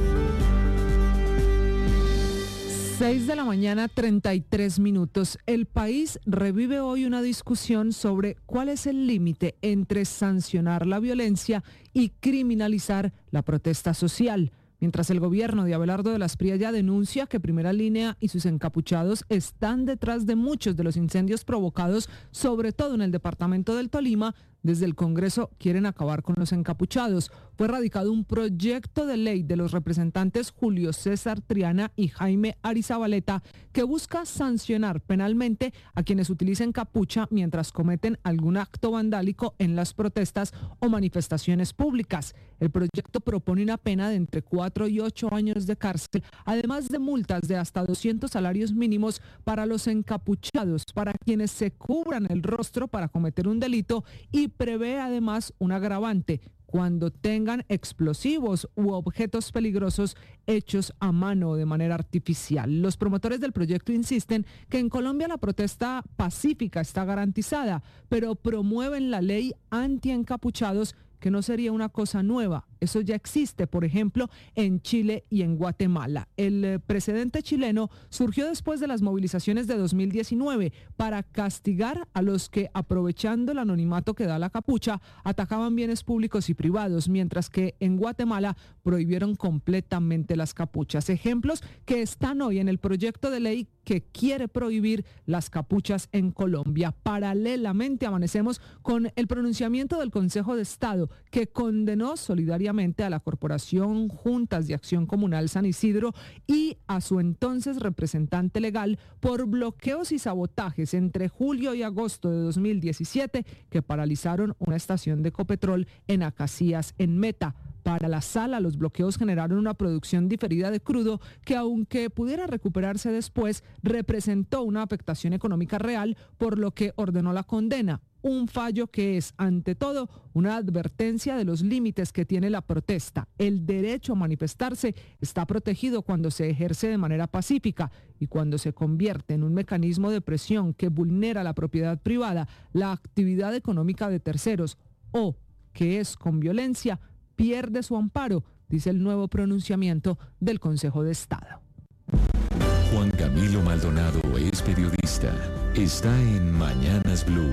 Speaker 12: seis de la mañana, treinta y tres minutos. El país revive hoy una discusión sobre cuál es el límite entre sancionar la violencia y criminalizar la protesta social. Mientras el gobierno de Abelardo de la Espriella denuncia que Primera Línea y sus encapuchados están detrás de muchos de los incendios provocados, sobre todo en el departamento del Tolima, desde el Congreso quieren acabar con los encapuchados. Fue radicado un proyecto de ley de los representantes Julio César Triana y Jaime Arizabaleta que busca sancionar penalmente a quienes utilicen capucha mientras cometen algún acto vandálico en las protestas o manifestaciones públicas. El proyecto propone una pena de entre cuatro y ocho años de cárcel, además de multas de hasta doscientos salarios mínimos para los encapuchados, para quienes se cubran el rostro para cometer un delito, y prevé además un agravante cuando tengan explosivos u objetos peligrosos hechos a mano de manera artificial. Los promotores del proyecto insisten que en Colombia la protesta pacífica está garantizada, pero promueven la ley anti-encapuchados que no sería una cosa nueva. Eso ya existe, por ejemplo, en Chile y en Guatemala. El eh, precedente chileno surgió después de las movilizaciones de dos mil diecinueve para castigar a los que, aprovechando el anonimato que da la capucha, atacaban bienes públicos y privados, mientras que en Guatemala prohibieron completamente las capuchas. Ejemplos que están hoy en el proyecto de ley que quiere prohibir las capuchas en Colombia. Paralelamente amanecemos con el pronunciamiento del Consejo de Estado, que condenó solidariamente a la Corporación Juntas de Acción Comunal San Isidro y a su entonces representante legal por bloqueos y sabotajes entre julio y agosto de dos mil diecisiete que paralizaron una estación de Ecopetrol en Acacías, en Meta. Para la sala, los bloqueos generaron una producción diferida de crudo que, aunque pudiera recuperarse después, representó una afectación económica real, por lo que ordenó la condena. Un fallo que es, ante todo, una advertencia de los límites que tiene la protesta. El derecho a manifestarse está protegido cuando se ejerce de manera pacífica, y cuando se convierte en un mecanismo de presión que vulnera la propiedad privada, la actividad económica de terceros, o que es con violencia, pierde su amparo, dice el nuevo pronunciamiento del Consejo de Estado.
Speaker 1: Juan Camilo Maldonado es periodista. Está en Mañanas Blue.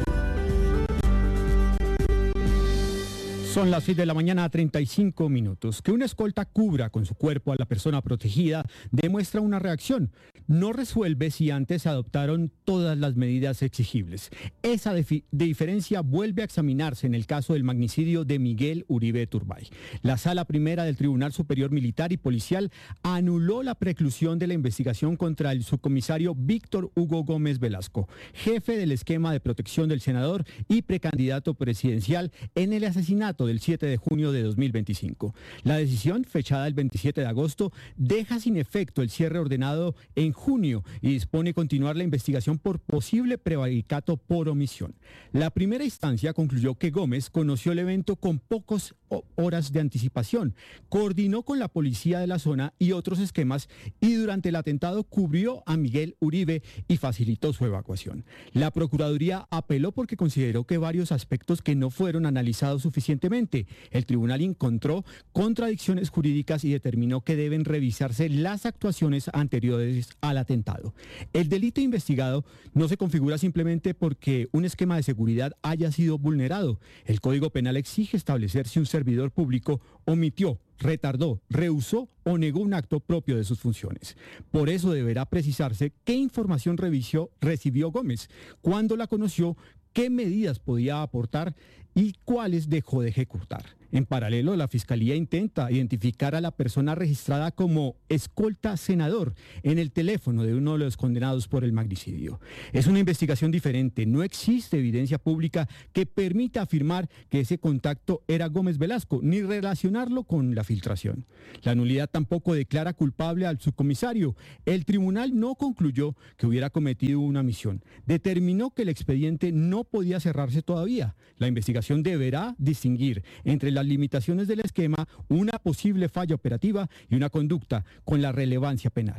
Speaker 13: Son las seis de la mañana, treinta y cinco minutos. Que una escolta cubra con su cuerpo a la persona protegida demuestra una reacción. No resuelve si antes se adoptaron todas las medidas exigibles. Esa defi- diferencia vuelve a examinarse en el caso del magnicidio de Miguel Uribe Turbay. La Sala Primera del Tribunal Superior Militar y Policial anuló la preclusión de la investigación contra el subcomisario Víctor Hugo Gómez Velasco, jefe del esquema de protección del senador y precandidato presidencial en el asesinato del siete de junio de dos mil veinticinco. La decisión, fechada el veintisiete de agosto, deja sin efecto el cierre ordenado en junio y dispone continuar la investigación por posible prevaricato por omisión. La primera instancia concluyó que Gómez conoció el evento con pocas horas de anticipación, coordinó con la policía de la zona y otros esquemas, y durante el atentado cubrió a Miguel Uribe y facilitó su evacuación. La Procuraduría apeló porque consideró que varios aspectos que no fueron analizados suficientemente. El tribunal encontró contradicciones jurídicas y determinó que deben revisarse las actuaciones anteriores al atentado. El delito investigado no se configura simplemente porque un esquema de seguridad haya sido vulnerado. El Código Penal exige establecer si un servidor público omitió, retardó, rehusó o negó un acto propio de sus funciones. Por eso deberá precisarse qué información revisó, recibió Gómez, cuándo la conoció, qué medidas podía aportar y cuáles dejó de ejecutar. En paralelo, la Fiscalía intenta identificar a la persona registrada como escolta senador en el teléfono de uno de los condenados por el magnicidio. Es una investigación diferente. No existe evidencia pública que permita afirmar que ese contacto era Gómez Velasco, ni relacionarlo con la filtración. La nulidad tampoco declara culpable al subcomisario. El tribunal no concluyó que hubiera cometido una omisión. Determinó que el expediente no podía cerrarse todavía. La investigación deberá distinguir entre las limitaciones del esquema, una posible falla operativa y una conducta con la relevancia penal.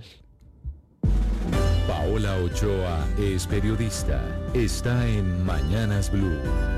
Speaker 1: Paola Ochoa es periodista. Está en Mañanas Blue.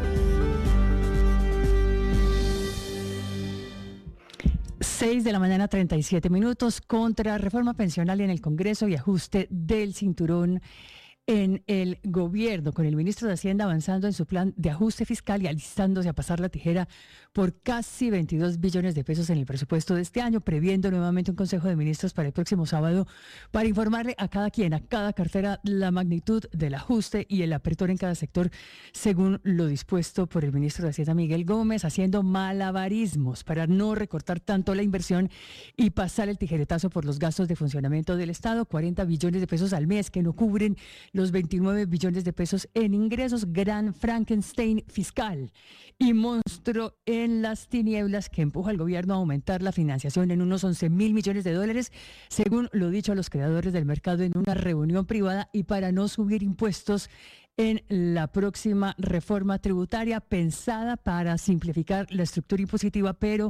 Speaker 14: seis de la mañana, treinta y siete minutos. Contra reforma pensional en el Congreso y ajuste del cinturón en el gobierno, con el ministro de Hacienda avanzando en su plan de ajuste fiscal y alistándose a pasar la tijera por casi veintidós billones de pesos en el presupuesto de este año, previendo nuevamente un Consejo de Ministros para el próximo sábado para informarle a cada quien, a cada cartera, la magnitud del ajuste y el apertura en cada sector, según lo dispuesto por el ministro de Hacienda Miguel Gómez, haciendo malabarismos para no recortar tanto la inversión y pasar el tijeretazo por los gastos de funcionamiento del Estado, cuarenta billones de pesos al mes que no cubren los veintinueve billones de pesos en ingresos. Gran Frankenstein fiscal y monstruo en las tinieblas que empuja al gobierno a aumentar la financiación en unos once mil millones de dólares, según lo dicho a los creadores del mercado en una reunión privada, y para no subir impuestos en la próxima reforma tributaria pensada para simplificar la estructura impositiva, pero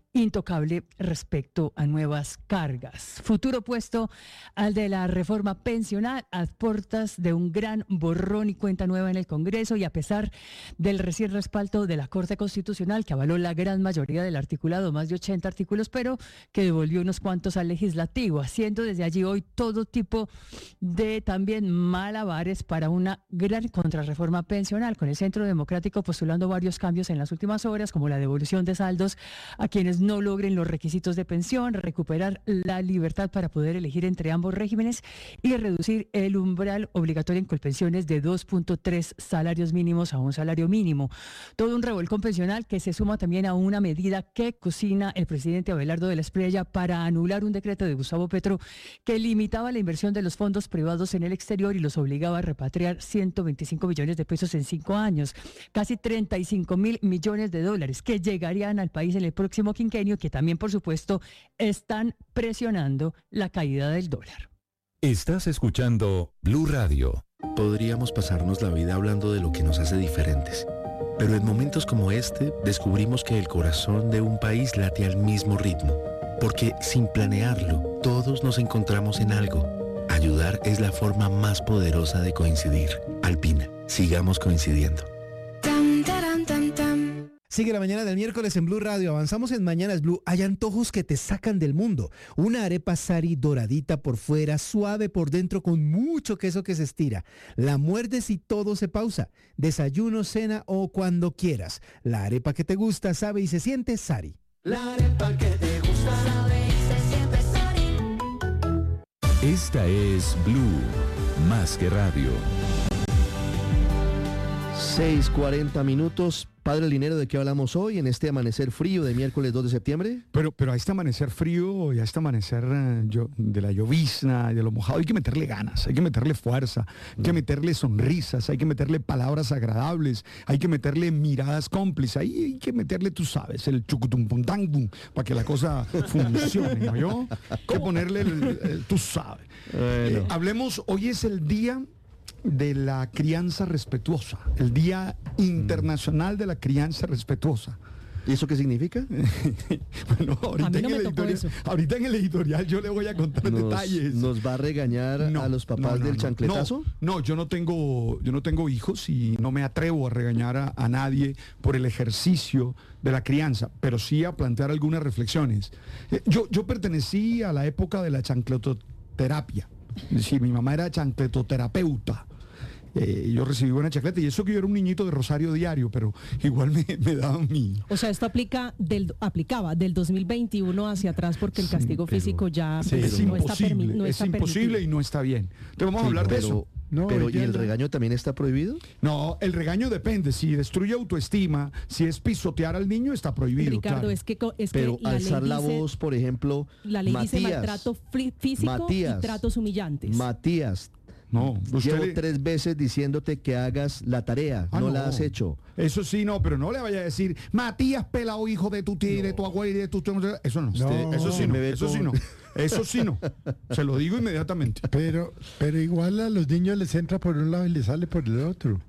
Speaker 14: intocable respecto a nuevas cargas. Futuro opuesto al de la reforma pensional, a puertas de un gran borrón y cuenta nueva en el Congreso, y a pesar del recién respaldo de la Corte Constitucional, que avaló la gran mayoría del articulado, más de ochenta artículos, pero que devolvió unos cuantos al legislativo, haciendo desde allí hoy todo tipo de también malabares para una gran contrarreforma pensional, con el Centro Democrático postulando varios cambios en las últimas horas, como la devolución de saldos a quienes no logren los requisitos de pensión, recuperar la libertad para poder elegir entre ambos regímenes y reducir el umbral obligatorio en Colpensiones de dos punto tres salarios mínimos a un salario mínimo. Todo un revolcón pensional que se suma también a una medida que cocina el presidente Abelardo de la Espriella para anular un decreto de Gustavo Petro que limitaba la inversión de los fondos privados en el exterior y los obligaba a repatriar ciento veinticinco millones de pesos en cinco años, casi treinta y cinco mil millones de dólares que llegarían al país en el próximo quinquenio, que también, por supuesto, están presionando la caída del dólar.
Speaker 1: Estás escuchando Blue Radio.
Speaker 15: Podríamos pasarnos la vida hablando de lo que nos hace diferentes, pero en momentos como este descubrimos que el corazón de un país late al mismo ritmo, porque sin planearlo, todos nos encontramos en algo. Ayudar es la forma más poderosa de coincidir. Alpina, sigamos coincidiendo.
Speaker 11: Sigue la mañana del miércoles en Blue Radio. Avanzamos en Mañanas Blue. Hay antojos que te sacan del mundo. Una arepa Sari doradita por fuera, suave por dentro, con mucho queso que se estira. La muerdes y todo se pausa. Desayuno, cena o cuando quieras. La arepa que te gusta, sabe y se siente Sari.
Speaker 16: La arepa que te gusta, sabe y se siente Sari.
Speaker 1: Esta es Blue, más que radio.
Speaker 2: seis cuarenta minutos. Padre Linero, ¿de qué hablamos hoy en este amanecer frío de miércoles dos de septiembre?
Speaker 4: Pero, pero a este amanecer frío y a este amanecer eh, yo, de la llovizna, de lo mojado, hay que meterle ganas, hay que meterle fuerza, hay que meterle sonrisas, hay que meterle palabras agradables, hay que meterle miradas cómplices, hay, hay que meterle, tú sabes, el chucutumpuntangum, para que la cosa funcione, ¿no? Yo, hay que ponerle, el, el, tú sabes. Bueno. Eh, hablemos, hoy es el día de la crianza respetuosa, el Día Internacional de la Crianza Respetuosa.
Speaker 2: ¿Y eso qué significa?
Speaker 4: Bueno, ahorita, no en el editorial, ahorita en el editorial yo le voy a contar
Speaker 2: nos,
Speaker 4: detalles.
Speaker 2: ¿Nos va a regañar no, a los papás no, no, del no, chancletazo?
Speaker 4: No, no, yo no tengo, yo no tengo hijos y no me atrevo a regañar a, a nadie por el ejercicio de la crianza, pero sí a plantear algunas reflexiones. Yo, yo pertenecí a la época de la chancletoterapia. Sí, mi mamá era chancletoterapeuta. Eh, yo recibí buena chancleta y eso que yo era un niñito de Rosario Diario, pero igual me, me daban mi...
Speaker 23: O sea, esto aplica del, aplicaba del dos mil veintiuno hacia atrás porque el castigo sí, pero, físico ya
Speaker 4: sí,
Speaker 23: pues,
Speaker 4: es
Speaker 23: no, está
Speaker 4: imposible,
Speaker 23: no
Speaker 4: es
Speaker 23: está
Speaker 4: imposible
Speaker 23: permitido.
Speaker 4: Y no está bien. Entonces vamos sí, a hablar
Speaker 2: pero,
Speaker 4: de eso.
Speaker 2: No, pero ¿y el regaño también está prohibido?
Speaker 4: No, el regaño depende. Si destruye autoestima, si es pisotear al niño, está prohibido.
Speaker 23: Ricardo,
Speaker 4: claro.
Speaker 23: es que es
Speaker 2: pero
Speaker 23: que la
Speaker 2: alzar
Speaker 23: ley
Speaker 2: la
Speaker 23: dice,
Speaker 2: voz, por ejemplo,
Speaker 23: la ley
Speaker 2: Matías,
Speaker 23: dice maltrato físico
Speaker 2: Matías,
Speaker 23: y tratos humillantes.
Speaker 2: Matías,
Speaker 4: no,
Speaker 2: llevo
Speaker 4: le...
Speaker 2: tres veces diciéndote que hagas la tarea, ah, no, no la has hecho.
Speaker 4: Eso sí, no, pero no le vaya a decir, Matías pelado, hijo de tu tía, no. de tu abuela y de tu... Eso no, no eso sí no, eso sí no. Eso sí no, se lo digo inmediatamente.
Speaker 8: Pero, pero igual a los niños les entra por un lado y les sale por el otro.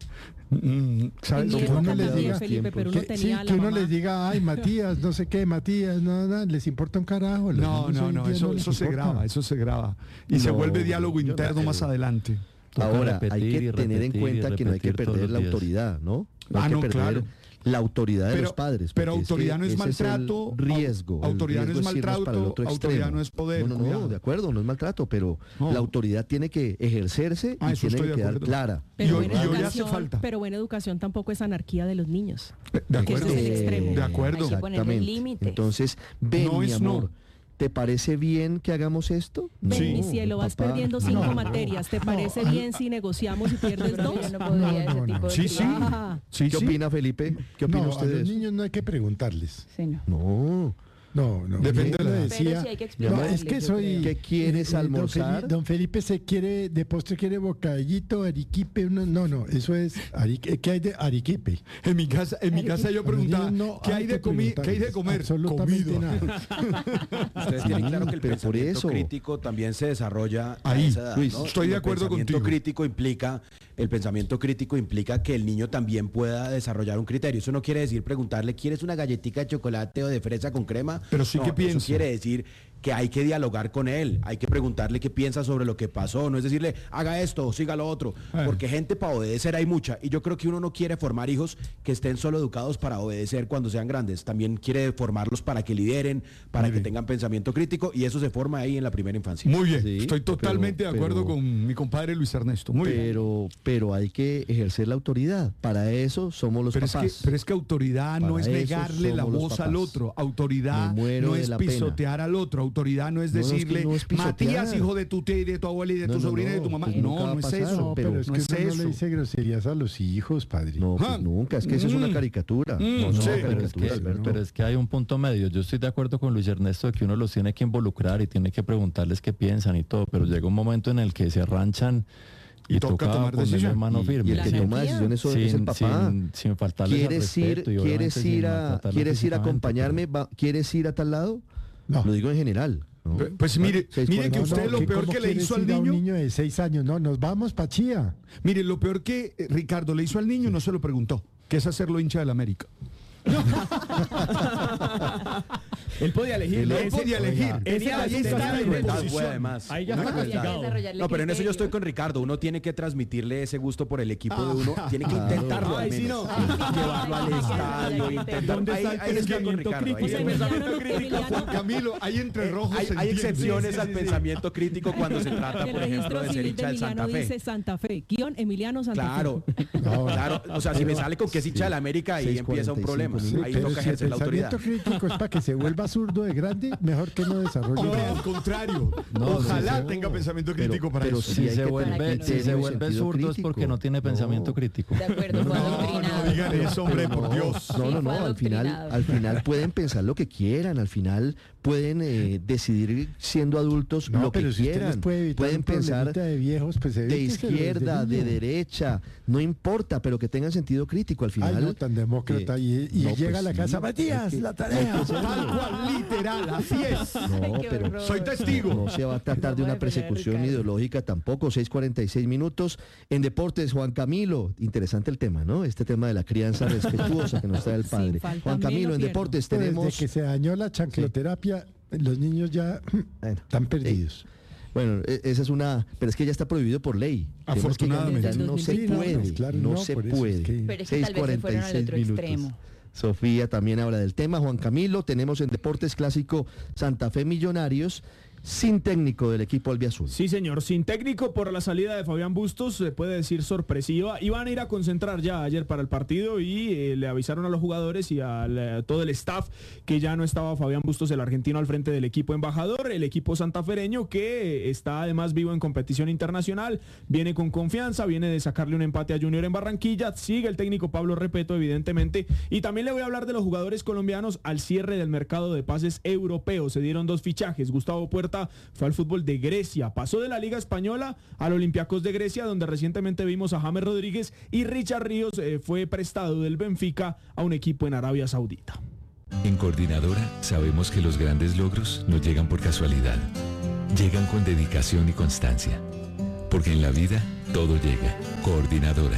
Speaker 4: Mm, ¿sabes?
Speaker 23: Que uno les diga, Felipe, pero uno
Speaker 8: que,
Speaker 23: tenía
Speaker 8: sí,
Speaker 23: la
Speaker 8: que uno
Speaker 23: mamá.
Speaker 8: les diga, ay, Matías, no sé qué, Matías, no, no, les importa un carajo.
Speaker 4: No, no, no, eso, eso se graba, eso se graba. Y no, se vuelve diálogo interno más adelante.
Speaker 2: Ahora, hay que tener en cuenta que no hay que perder la autoridad, ¿no? No
Speaker 4: ah,
Speaker 2: hay que
Speaker 4: no,
Speaker 2: perder
Speaker 4: claro.
Speaker 2: la autoridad de
Speaker 4: pero,
Speaker 2: los padres.
Speaker 4: Pero autoridad
Speaker 2: es
Speaker 4: no es maltrato.
Speaker 2: Es riesgo.
Speaker 4: Autoridad
Speaker 2: riesgo
Speaker 4: no es maltrato,
Speaker 2: para el otro
Speaker 4: autoridad no es poder.
Speaker 2: No, no, no, de acuerdo, no es maltrato, pero
Speaker 4: no.
Speaker 2: la autoridad tiene que ejercerse
Speaker 4: ah,
Speaker 2: y tiene que quedar clara.
Speaker 23: Pero,
Speaker 4: y
Speaker 23: buena
Speaker 4: hoy,
Speaker 23: educación,
Speaker 4: hace falta.
Speaker 23: pero buena educación tampoco es anarquía de los niños.
Speaker 4: De acuerdo.
Speaker 23: Ese es el extremo.
Speaker 4: De acuerdo.
Speaker 23: Hay que ponerle límites.
Speaker 2: Entonces, ven,
Speaker 4: no
Speaker 2: mi
Speaker 4: es
Speaker 2: amor.
Speaker 4: No.
Speaker 2: ¿Te parece bien que hagamos esto?
Speaker 23: Ven,
Speaker 4: sí.
Speaker 23: mi cielo, vas
Speaker 2: Papá.
Speaker 23: perdiendo cinco
Speaker 8: no,
Speaker 23: materias. ¿Te
Speaker 8: no,
Speaker 23: parece
Speaker 8: no,
Speaker 23: bien si negociamos y pierdes dos?
Speaker 10: Yo no podría
Speaker 8: no,
Speaker 10: ese
Speaker 8: no,
Speaker 10: tipo
Speaker 8: no.
Speaker 10: de
Speaker 4: Sí, sí.
Speaker 23: Ah.
Speaker 4: sí.
Speaker 2: ¿Qué
Speaker 4: sí.
Speaker 2: opina Felipe? ¿Qué opina
Speaker 8: no,
Speaker 2: usted
Speaker 8: a
Speaker 2: de
Speaker 8: los
Speaker 2: eso?
Speaker 8: niños no hay que preguntarles.
Speaker 10: Sí, no.
Speaker 2: No.
Speaker 8: No, no.
Speaker 4: Depende de la edad.
Speaker 8: decía,
Speaker 10: Pero sí hay que
Speaker 8: no,
Speaker 10: explicarles,
Speaker 8: es que
Speaker 10: yo
Speaker 8: soy...
Speaker 10: creo.
Speaker 2: ¿Qué quieres
Speaker 8: eh,
Speaker 2: almorzar?
Speaker 8: Don Felipe, don Felipe se quiere, de postre quiere bocadillito, arequipe, no, no, no, eso es, arique, ¿qué hay de arequipe?
Speaker 4: En mi casa, en mi casa yo preguntaba,
Speaker 8: no
Speaker 4: ¿qué hay de comi ¿qué hay de comer?
Speaker 8: Absolutamente
Speaker 4: Comida.
Speaker 8: nada.
Speaker 17: Ustedes tienen claro que el
Speaker 2: pero
Speaker 17: pensamiento
Speaker 2: por eso.
Speaker 17: crítico también se desarrolla
Speaker 4: Ahí,
Speaker 17: a esa edad,
Speaker 4: Luis,
Speaker 17: ¿no?
Speaker 4: estoy de
Speaker 17: El
Speaker 4: acuerdo
Speaker 17: pensamiento
Speaker 4: contigo.
Speaker 17: crítico implica el pensamiento crítico implica que el niño también pueda desarrollar un criterio. Eso no quiere decir preguntarle, ¿quieres una galletita de chocolate o de fresa con crema?
Speaker 4: Pero sí
Speaker 17: no,
Speaker 4: que piensa.
Speaker 17: Eso quiere decir que hay que dialogar con él, hay que preguntarle qué piensa sobre lo que pasó, no es decirle, haga esto o siga lo otro,
Speaker 4: Eh.
Speaker 17: porque gente para obedecer hay mucha, y yo creo que uno no quiere formar hijos que estén solo educados para obedecer cuando sean grandes, también quiere formarlos para que lideren, para
Speaker 4: Muy
Speaker 17: que
Speaker 4: bien.
Speaker 17: tengan pensamiento crítico, y eso se forma ahí en la primera infancia.
Speaker 4: Muy bien,
Speaker 2: Sí,
Speaker 4: estoy totalmente
Speaker 2: pero-
Speaker 4: de acuerdo
Speaker 2: pero-
Speaker 4: con mi compadre Luis Ernesto. Muy bien.
Speaker 2: pero, pero hay que ejercer la autoridad. Para eso somos los
Speaker 4: Pero es, que,
Speaker 2: papás.
Speaker 4: pero es que autoridad no
Speaker 2: Para
Speaker 4: es
Speaker 2: eso
Speaker 4: negarle la
Speaker 2: somos los
Speaker 4: voz al
Speaker 2: papás.
Speaker 4: otro. Autoridad
Speaker 2: Me muero
Speaker 4: no
Speaker 2: de
Speaker 4: es
Speaker 2: la pena.
Speaker 4: pisotear al otro. Autoridad no es
Speaker 2: No, no, es que
Speaker 4: decirle,
Speaker 2: no es pisotear.
Speaker 4: Matías, hijo de tu tía y de tu abuela y de
Speaker 2: No,
Speaker 4: tu
Speaker 2: no,
Speaker 4: sobrina y de
Speaker 2: no,
Speaker 4: tu mamá.
Speaker 2: pues
Speaker 4: no,
Speaker 2: nunca va
Speaker 4: no
Speaker 2: a
Speaker 4: es
Speaker 2: pasar.
Speaker 4: eso.
Speaker 8: No, pero es
Speaker 4: no
Speaker 8: que
Speaker 4: es
Speaker 8: uno no
Speaker 4: eso.
Speaker 8: le dice groserías a los hijos, padre.
Speaker 2: No, pues
Speaker 4: Ah.
Speaker 2: nunca, es que esa es una
Speaker 4: Mm.
Speaker 2: caricatura.
Speaker 4: Mm,
Speaker 2: No, no,
Speaker 4: sí.
Speaker 2: una
Speaker 18: Pero es, que,
Speaker 2: caricatura, Alberto.
Speaker 18: pero es que hay un punto medio. Yo estoy de acuerdo con Luis Ernesto de que uno los tiene que involucrar y tiene que preguntarles qué piensan y todo, pero llega un momento en el que se arranchan y,
Speaker 4: Y toca
Speaker 18: toca,
Speaker 4: tomar
Speaker 18: ponerle
Speaker 4: decisión.
Speaker 18: mano
Speaker 2: Y-
Speaker 18: firme.
Speaker 2: y el que
Speaker 18: Sí.
Speaker 2: toma decisiones es el
Speaker 18: sin,
Speaker 2: papá.
Speaker 18: sin, sin faltarles al
Speaker 2: ¿Quieres ir,
Speaker 18: respeto y obviamente
Speaker 2: quieres
Speaker 18: sin
Speaker 2: ir a,
Speaker 18: maltratarlos
Speaker 2: quieres ir a
Speaker 18: físicamente,
Speaker 2: acompañarme? Va- ¿Quieres ir a tal lado?
Speaker 8: No.
Speaker 2: Lo digo en general. ¿no?
Speaker 4: Pe- Pues mire,
Speaker 2: Seis
Speaker 4: mire que
Speaker 2: cuarenta.
Speaker 4: usted lo
Speaker 8: ¿qué-
Speaker 4: peor
Speaker 8: cómo
Speaker 4: que le
Speaker 8: quieres
Speaker 4: hizo al
Speaker 8: ir a un
Speaker 4: niño.
Speaker 8: niño de seis años, no, nos vamos pa' Chía.
Speaker 4: Mire, lo peor que eh, Ricardo le hizo al niño no se lo preguntó, que es hacerlo hincha del América.
Speaker 3: Él podía elegir.
Speaker 4: Él
Speaker 3: ¿no?
Speaker 4: podía elegir.
Speaker 3: Ese
Speaker 4: Tenía-
Speaker 3: ahí
Speaker 4: tenía
Speaker 3: está
Speaker 4: la
Speaker 3: la
Speaker 17: Crueldad,
Speaker 4: disposición.
Speaker 17: güey, además.
Speaker 3: Ahí ya
Speaker 17: Una
Speaker 3: está
Speaker 17: crueldad.
Speaker 3: castigado.
Speaker 17: No, pero en eso yo estoy con Ricardo. Uno tiene que transmitirle ese gusto por el equipo de uno. Tiene que
Speaker 2: Claro.
Speaker 17: intentarlo al
Speaker 3: Ay, sí,
Speaker 17: menos.
Speaker 3: no.
Speaker 17: Llevarlo al estadio, intentarlo.
Speaker 3: ¿Dónde
Speaker 17: Ahí,
Speaker 3: está el
Speaker 17: ahí estoy con
Speaker 3: pensamiento
Speaker 17: Ricardo. ahí
Speaker 3: crítico?
Speaker 17: estoy.
Speaker 3: Pensamiento crítico.
Speaker 4: Juan Camilo, hay entre rojos.
Speaker 17: Hay,
Speaker 4: se
Speaker 17: hay
Speaker 4: entiende.
Speaker 17: excepciones
Speaker 4: Sí, sí,
Speaker 17: al
Speaker 4: sí, sí.
Speaker 17: pensamiento crítico cuando se trata,
Speaker 19: El
Speaker 17: por ejemplo,
Speaker 19: registro
Speaker 17: de ser
Speaker 19: civil
Speaker 17: hincha del
Speaker 19: Emiliano
Speaker 17: Santa Fe.
Speaker 19: dice Santa Fe, guión Emiliano Santa
Speaker 17: Claro,
Speaker 19: Fe.
Speaker 8: No,
Speaker 17: claro. O sea, si me sale con que es hincha de la América, ahí
Speaker 2: seis
Speaker 17: empieza un
Speaker 2: cuarenta y cinco
Speaker 17: problema.
Speaker 2: minutos.
Speaker 17: Ahí
Speaker 8: pero
Speaker 17: toca
Speaker 8: si el
Speaker 17: ejercer la autoridad.
Speaker 8: pensamiento crítico es para que se vuelva zurdo de grande, mejor que no desarrolle.
Speaker 4: No,
Speaker 8: nada.
Speaker 4: al contrario.
Speaker 18: No,
Speaker 4: Ojalá
Speaker 18: sí, sí.
Speaker 4: tenga pensamiento
Speaker 2: Pero-
Speaker 4: crítico para
Speaker 2: pero
Speaker 4: eso.
Speaker 2: sí
Speaker 18: Si
Speaker 2: hay
Speaker 18: se
Speaker 2: que
Speaker 18: vuelve,
Speaker 2: tener
Speaker 18: si se
Speaker 2: criterio y
Speaker 18: vuelve
Speaker 2: sentido
Speaker 18: zurdo es porque
Speaker 2: crítico.
Speaker 18: no tiene pensamiento
Speaker 2: No.
Speaker 18: crítico.
Speaker 19: De acuerdo, fue
Speaker 4: No,
Speaker 19: adoctrinado.
Speaker 4: no digan eso, hombre, por Dios.
Speaker 2: No, no,
Speaker 19: Sí,
Speaker 2: no,
Speaker 19: fue
Speaker 2: al final,
Speaker 19: adoctrinado.
Speaker 2: al final pueden pensar lo que quieran, al final pueden eh, decidir siendo adultos
Speaker 8: No,
Speaker 2: lo que
Speaker 8: pero si usted les
Speaker 2: quieran,
Speaker 8: puede evitar
Speaker 2: pueden
Speaker 8: un
Speaker 2: pensar
Speaker 8: problemita de viejos, pues
Speaker 2: de
Speaker 8: evíteselos desde
Speaker 2: izquierda, de
Speaker 8: niño.
Speaker 2: derecha, no importa, pero que tengan sentido crítico al final.
Speaker 8: Ay, no, tan demócrata.
Speaker 2: eh,
Speaker 8: y y
Speaker 2: no,
Speaker 8: llega
Speaker 2: pues
Speaker 8: a la
Speaker 2: sí,
Speaker 8: casa,
Speaker 2: hay
Speaker 8: Matías,
Speaker 2: que-
Speaker 8: la
Speaker 2: hay
Speaker 8: tarea.
Speaker 2: que ser-
Speaker 4: Tal cual, literal, así es.
Speaker 2: No,
Speaker 19: qué
Speaker 2: pero
Speaker 19: horror.
Speaker 4: Soy testigo.
Speaker 2: no se va a tratar de
Speaker 19: No
Speaker 2: una
Speaker 19: puede pelear,
Speaker 2: persecución
Speaker 19: Ricardo.
Speaker 2: ideológica tampoco. seis cuarenta y seis minutos. En deportes, Juan Camilo. Interesante el tema, ¿no? Este tema de la crianza respetuosa que nos trae el
Speaker 19: Sin
Speaker 2: padre.
Speaker 19: falta
Speaker 2: Juan Camilo,
Speaker 19: menos
Speaker 2: en
Speaker 19: pierdo.
Speaker 2: deportes
Speaker 8: Desde
Speaker 2: tenemos...
Speaker 8: que se dañó la chancloterapia, los niños ya están perdidos.
Speaker 2: Bueno, e- esa es una, pero es que ya está prohibido por ley. El tema es que ya-
Speaker 4: Afortunadamente.
Speaker 2: ya no se
Speaker 19: Sí, no,
Speaker 2: puede,
Speaker 8: pues claro,
Speaker 2: no,
Speaker 8: no,
Speaker 2: se
Speaker 8: por eso es
Speaker 2: puede.
Speaker 8: que-
Speaker 19: Pero es que tal vez se fueron al otro extremo.
Speaker 2: Sofía también habla del tema. Juan Camilo, tenemos en Deportes Clásico Santa Fe Millonarios sin técnico del equipo albiazul.
Speaker 3: Sí, señor, sin técnico por la salida de Fabián Bustos, se puede decir sorpresiva. Iban a ir a concentrar ya ayer para el partido y eh, le avisaron a los jugadores y a todo el staff que ya no estaba Fabián Bustos, el argentino, al frente del equipo embajador. El equipo santafereño, que está además vivo en competición internacional, viene con confianza, viene de sacarle un empate a Junior en Barranquilla. Sigue el técnico Pablo Repeto, evidentemente. Y también le voy a hablar de los jugadores colombianos al cierre del mercado de pases europeo. Se dieron dos fichajes. Gustavo Puerta fue al fútbol de Grecia, pasó de la Liga Española al Olympiacos de Grecia, donde recientemente vimos a James Rodríguez, y Richard Ríos eh, fue prestado del Benfica a un equipo en Arabia Saudita.
Speaker 1: En Coordinadora sabemos que los grandes logros no llegan por casualidad, llegan con dedicación y constancia. Porque en la vida todo llega. Coordinadora.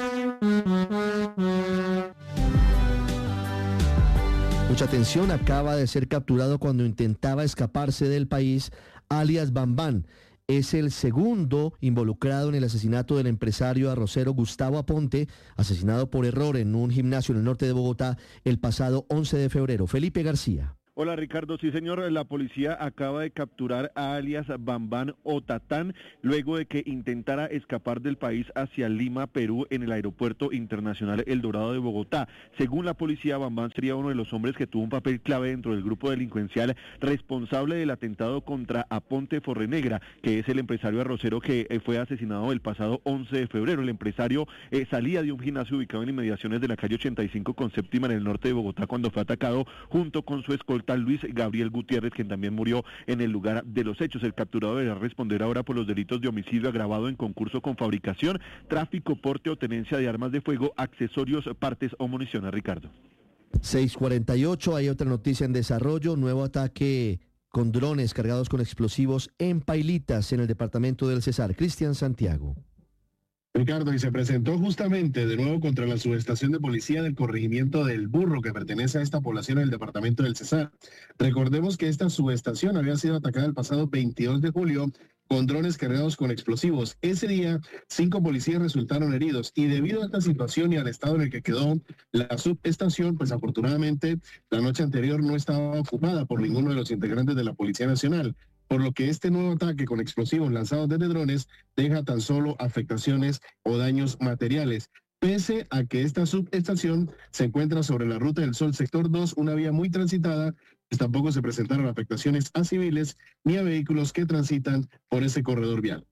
Speaker 2: Mucha atención, acaba de ser capturado cuando intentaba escaparse del país, alias Bambán. Es el segundo involucrado en el asesinato del empresario arrocero Gustavo Aponte, asesinado por error en un gimnasio en el norte de Bogotá el pasado once de febrero. Felipe García.
Speaker 5: Hola Ricardo, sí señor, la policía acaba de capturar a alias Bambán Otatán luego de que intentara escapar del país hacia Lima, Perú, en el aeropuerto internacional El Dorado de Bogotá. Según la policía, Bambán sería uno de los hombres que tuvo un papel clave dentro del grupo delincuencial responsable del atentado contra Aponte Forrenegra, que es el empresario arrocero que eh, fue asesinado el pasado once de febrero. El empresario eh, salía de un gimnasio ubicado en inmediaciones de la calle ochenta y cinco con séptima en el norte de Bogotá cuando fue atacado junto con su escolta Luis Gabriel Gutiérrez, quien también murió en el lugar de los hechos. El capturado deberá responder ahora por los delitos de homicidio agravado en concurso con fabricación, tráfico, porte o tenencia de armas de fuego, accesorios, partes o municiones. Ricardo.
Speaker 2: seis cuarenta y ocho, hay otra noticia en desarrollo, nuevo ataque con drones cargados con explosivos en Pailitas, en el departamento del Cesar. Cristian Santiago.
Speaker 20: Ricardo, y se presentó justamente de nuevo contra la subestación de policía del corregimiento del Burro, que pertenece a esta población en el departamento del Cesar. Recordemos que esta subestación había sido atacada el pasado veintidós de julio con drones cargados con explosivos. Ese día, cinco policías resultaron heridos y debido a esta situación y al estado en el que quedó la subestación, pues afortunadamente la noche anterior no estaba ocupada por ninguno de los integrantes de la Policía Nacional, por lo que este nuevo ataque con explosivos lanzados desde drones deja tan solo afectaciones o daños materiales. Pese a que esta subestación se encuentra sobre la Ruta del Sol, sector dos, una vía muy transitada, pues tampoco se presentaron afectaciones a civiles ni a vehículos que transitan por ese corredor vial.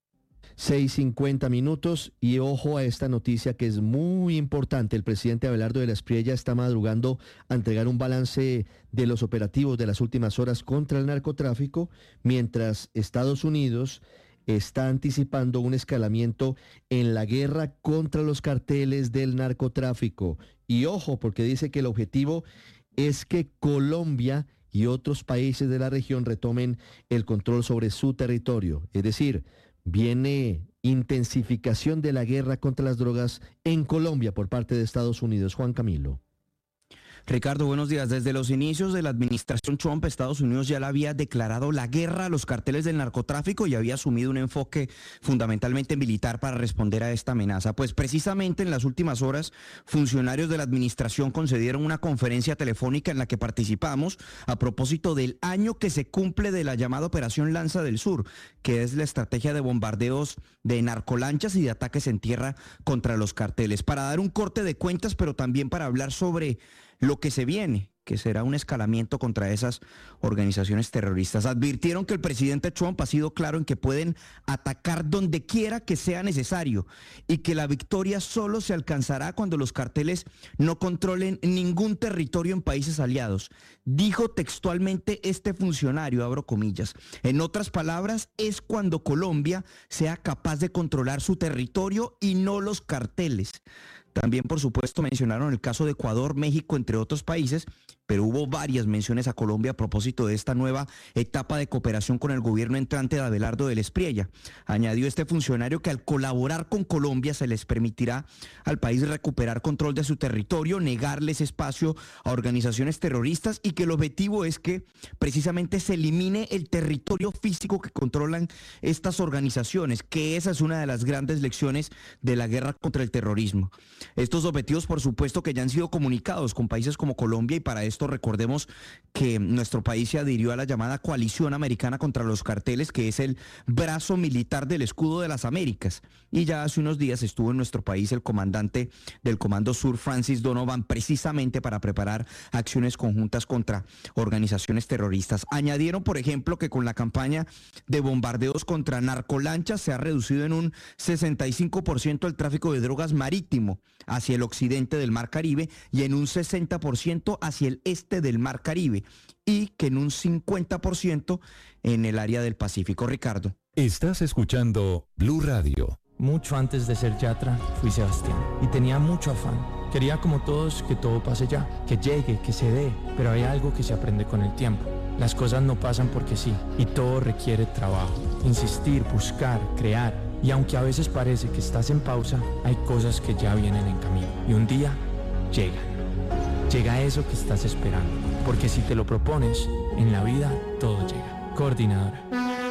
Speaker 2: seis cincuenta minutos y ojo a esta noticia que es muy importante. El presidente Abelardo de la Espriella está madrugando a entregar un balance de los operativos de las últimas horas contra el narcotráfico, mientras Estados Unidos está anticipando un escalamiento en la guerra contra los carteles del narcotráfico. Y ojo, porque dice que el objetivo es que Colombia y otros países de la región retomen el control sobre su territorio. Es decir, viene intensificación de la guerra contra las drogas en Colombia por parte de Estados Unidos. Juan Camilo.
Speaker 21: Ricardo, buenos días. Desde los inicios de la administración Trump, Estados Unidos ya le había declarado la guerra a los carteles del narcotráfico y había asumido un enfoque fundamentalmente militar para responder a esta amenaza. Pues precisamente en las últimas horas, funcionarios de la administración concedieron una conferencia telefónica en la que participamos a propósito del año que se cumple de la llamada Operación Lanza del Sur, que es la estrategia de bombardeos de narcolanchas y de ataques en tierra contra los carteles. Para dar un corte de cuentas, pero también para hablar sobre lo que se viene, que será un escalamiento contra esas organizaciones terroristas. Advirtieron que el presidente Trump ha sido claro en que pueden atacar donde quiera que sea necesario y que la victoria solo se alcanzará cuando los carteles no controlen ningún territorio en países aliados. Dijo textualmente este funcionario, abro comillas. En otras palabras, es cuando Colombia sea capaz de controlar su territorio y no los carteles. También, por supuesto, mencionaron el caso de Ecuador, México, entre otros países, pero hubo varias menciones a Colombia a propósito de esta nueva etapa de cooperación con el gobierno entrante de Abelardo de la Espriella. Añadió este funcionario que al colaborar con Colombia se les permitirá al país recuperar control de su territorio, negarles espacio a organizaciones terroristas y que el objetivo es que precisamente se elimine el territorio físico que controlan estas organizaciones, que esa es una de las grandes lecciones de la guerra contra el terrorismo. Estos objetivos, por supuesto, que ya han sido comunicados con países como Colombia y para esto recordemos que nuestro país se adhirió a la llamada Coalición Americana contra los Carteles, que es el brazo militar del Escudo de las Américas. Y ya hace unos días estuvo en nuestro país el comandante del Comando Sur, Francis Donovan, precisamente para preparar acciones conjuntas contra organizaciones terroristas. Añadieron, por ejemplo, que con la campaña de bombardeos contra narcolanchas se ha reducido en un sesenta y cinco por ciento el tráfico de drogas marítimo hacia el occidente del Mar Caribe y en un sesenta por ciento hacia el este del Mar Caribe y que en un cincuenta por ciento en el área del Pacífico. Ricardo.
Speaker 1: Estás escuchando Blue Radio.
Speaker 22: Mucho antes de ser Yatra, fui Sebastián y tenía mucho afán. Quería como todos que todo pase ya, que llegue, que se dé, pero hay algo que se aprende con el tiempo. Las cosas no pasan porque sí y todo requiere trabajo, insistir, buscar, crear. Y aunque a veces parece que estás en pausa, hay cosas que ya vienen en camino. Y un día llegan. Llega eso que estás esperando. Porque si te lo propones, en la vida todo llega. Coordinadora.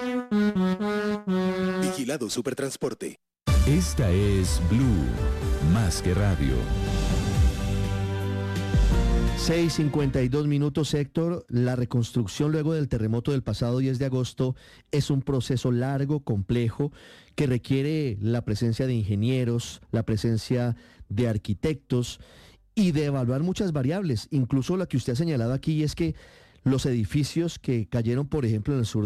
Speaker 15: Vigilado Supertransporte.
Speaker 1: Esta es Blue, más que radio.
Speaker 2: seis cincuenta y dos minutos, Héctor. La reconstrucción luego del terremoto del pasado diez de agosto es un proceso largo, complejo, que requiere la presencia de ingenieros, la presencia de arquitectos y de evaluar muchas variables. Incluso la que usted ha señalado aquí es que los edificios que cayeron, por ejemplo, en el sur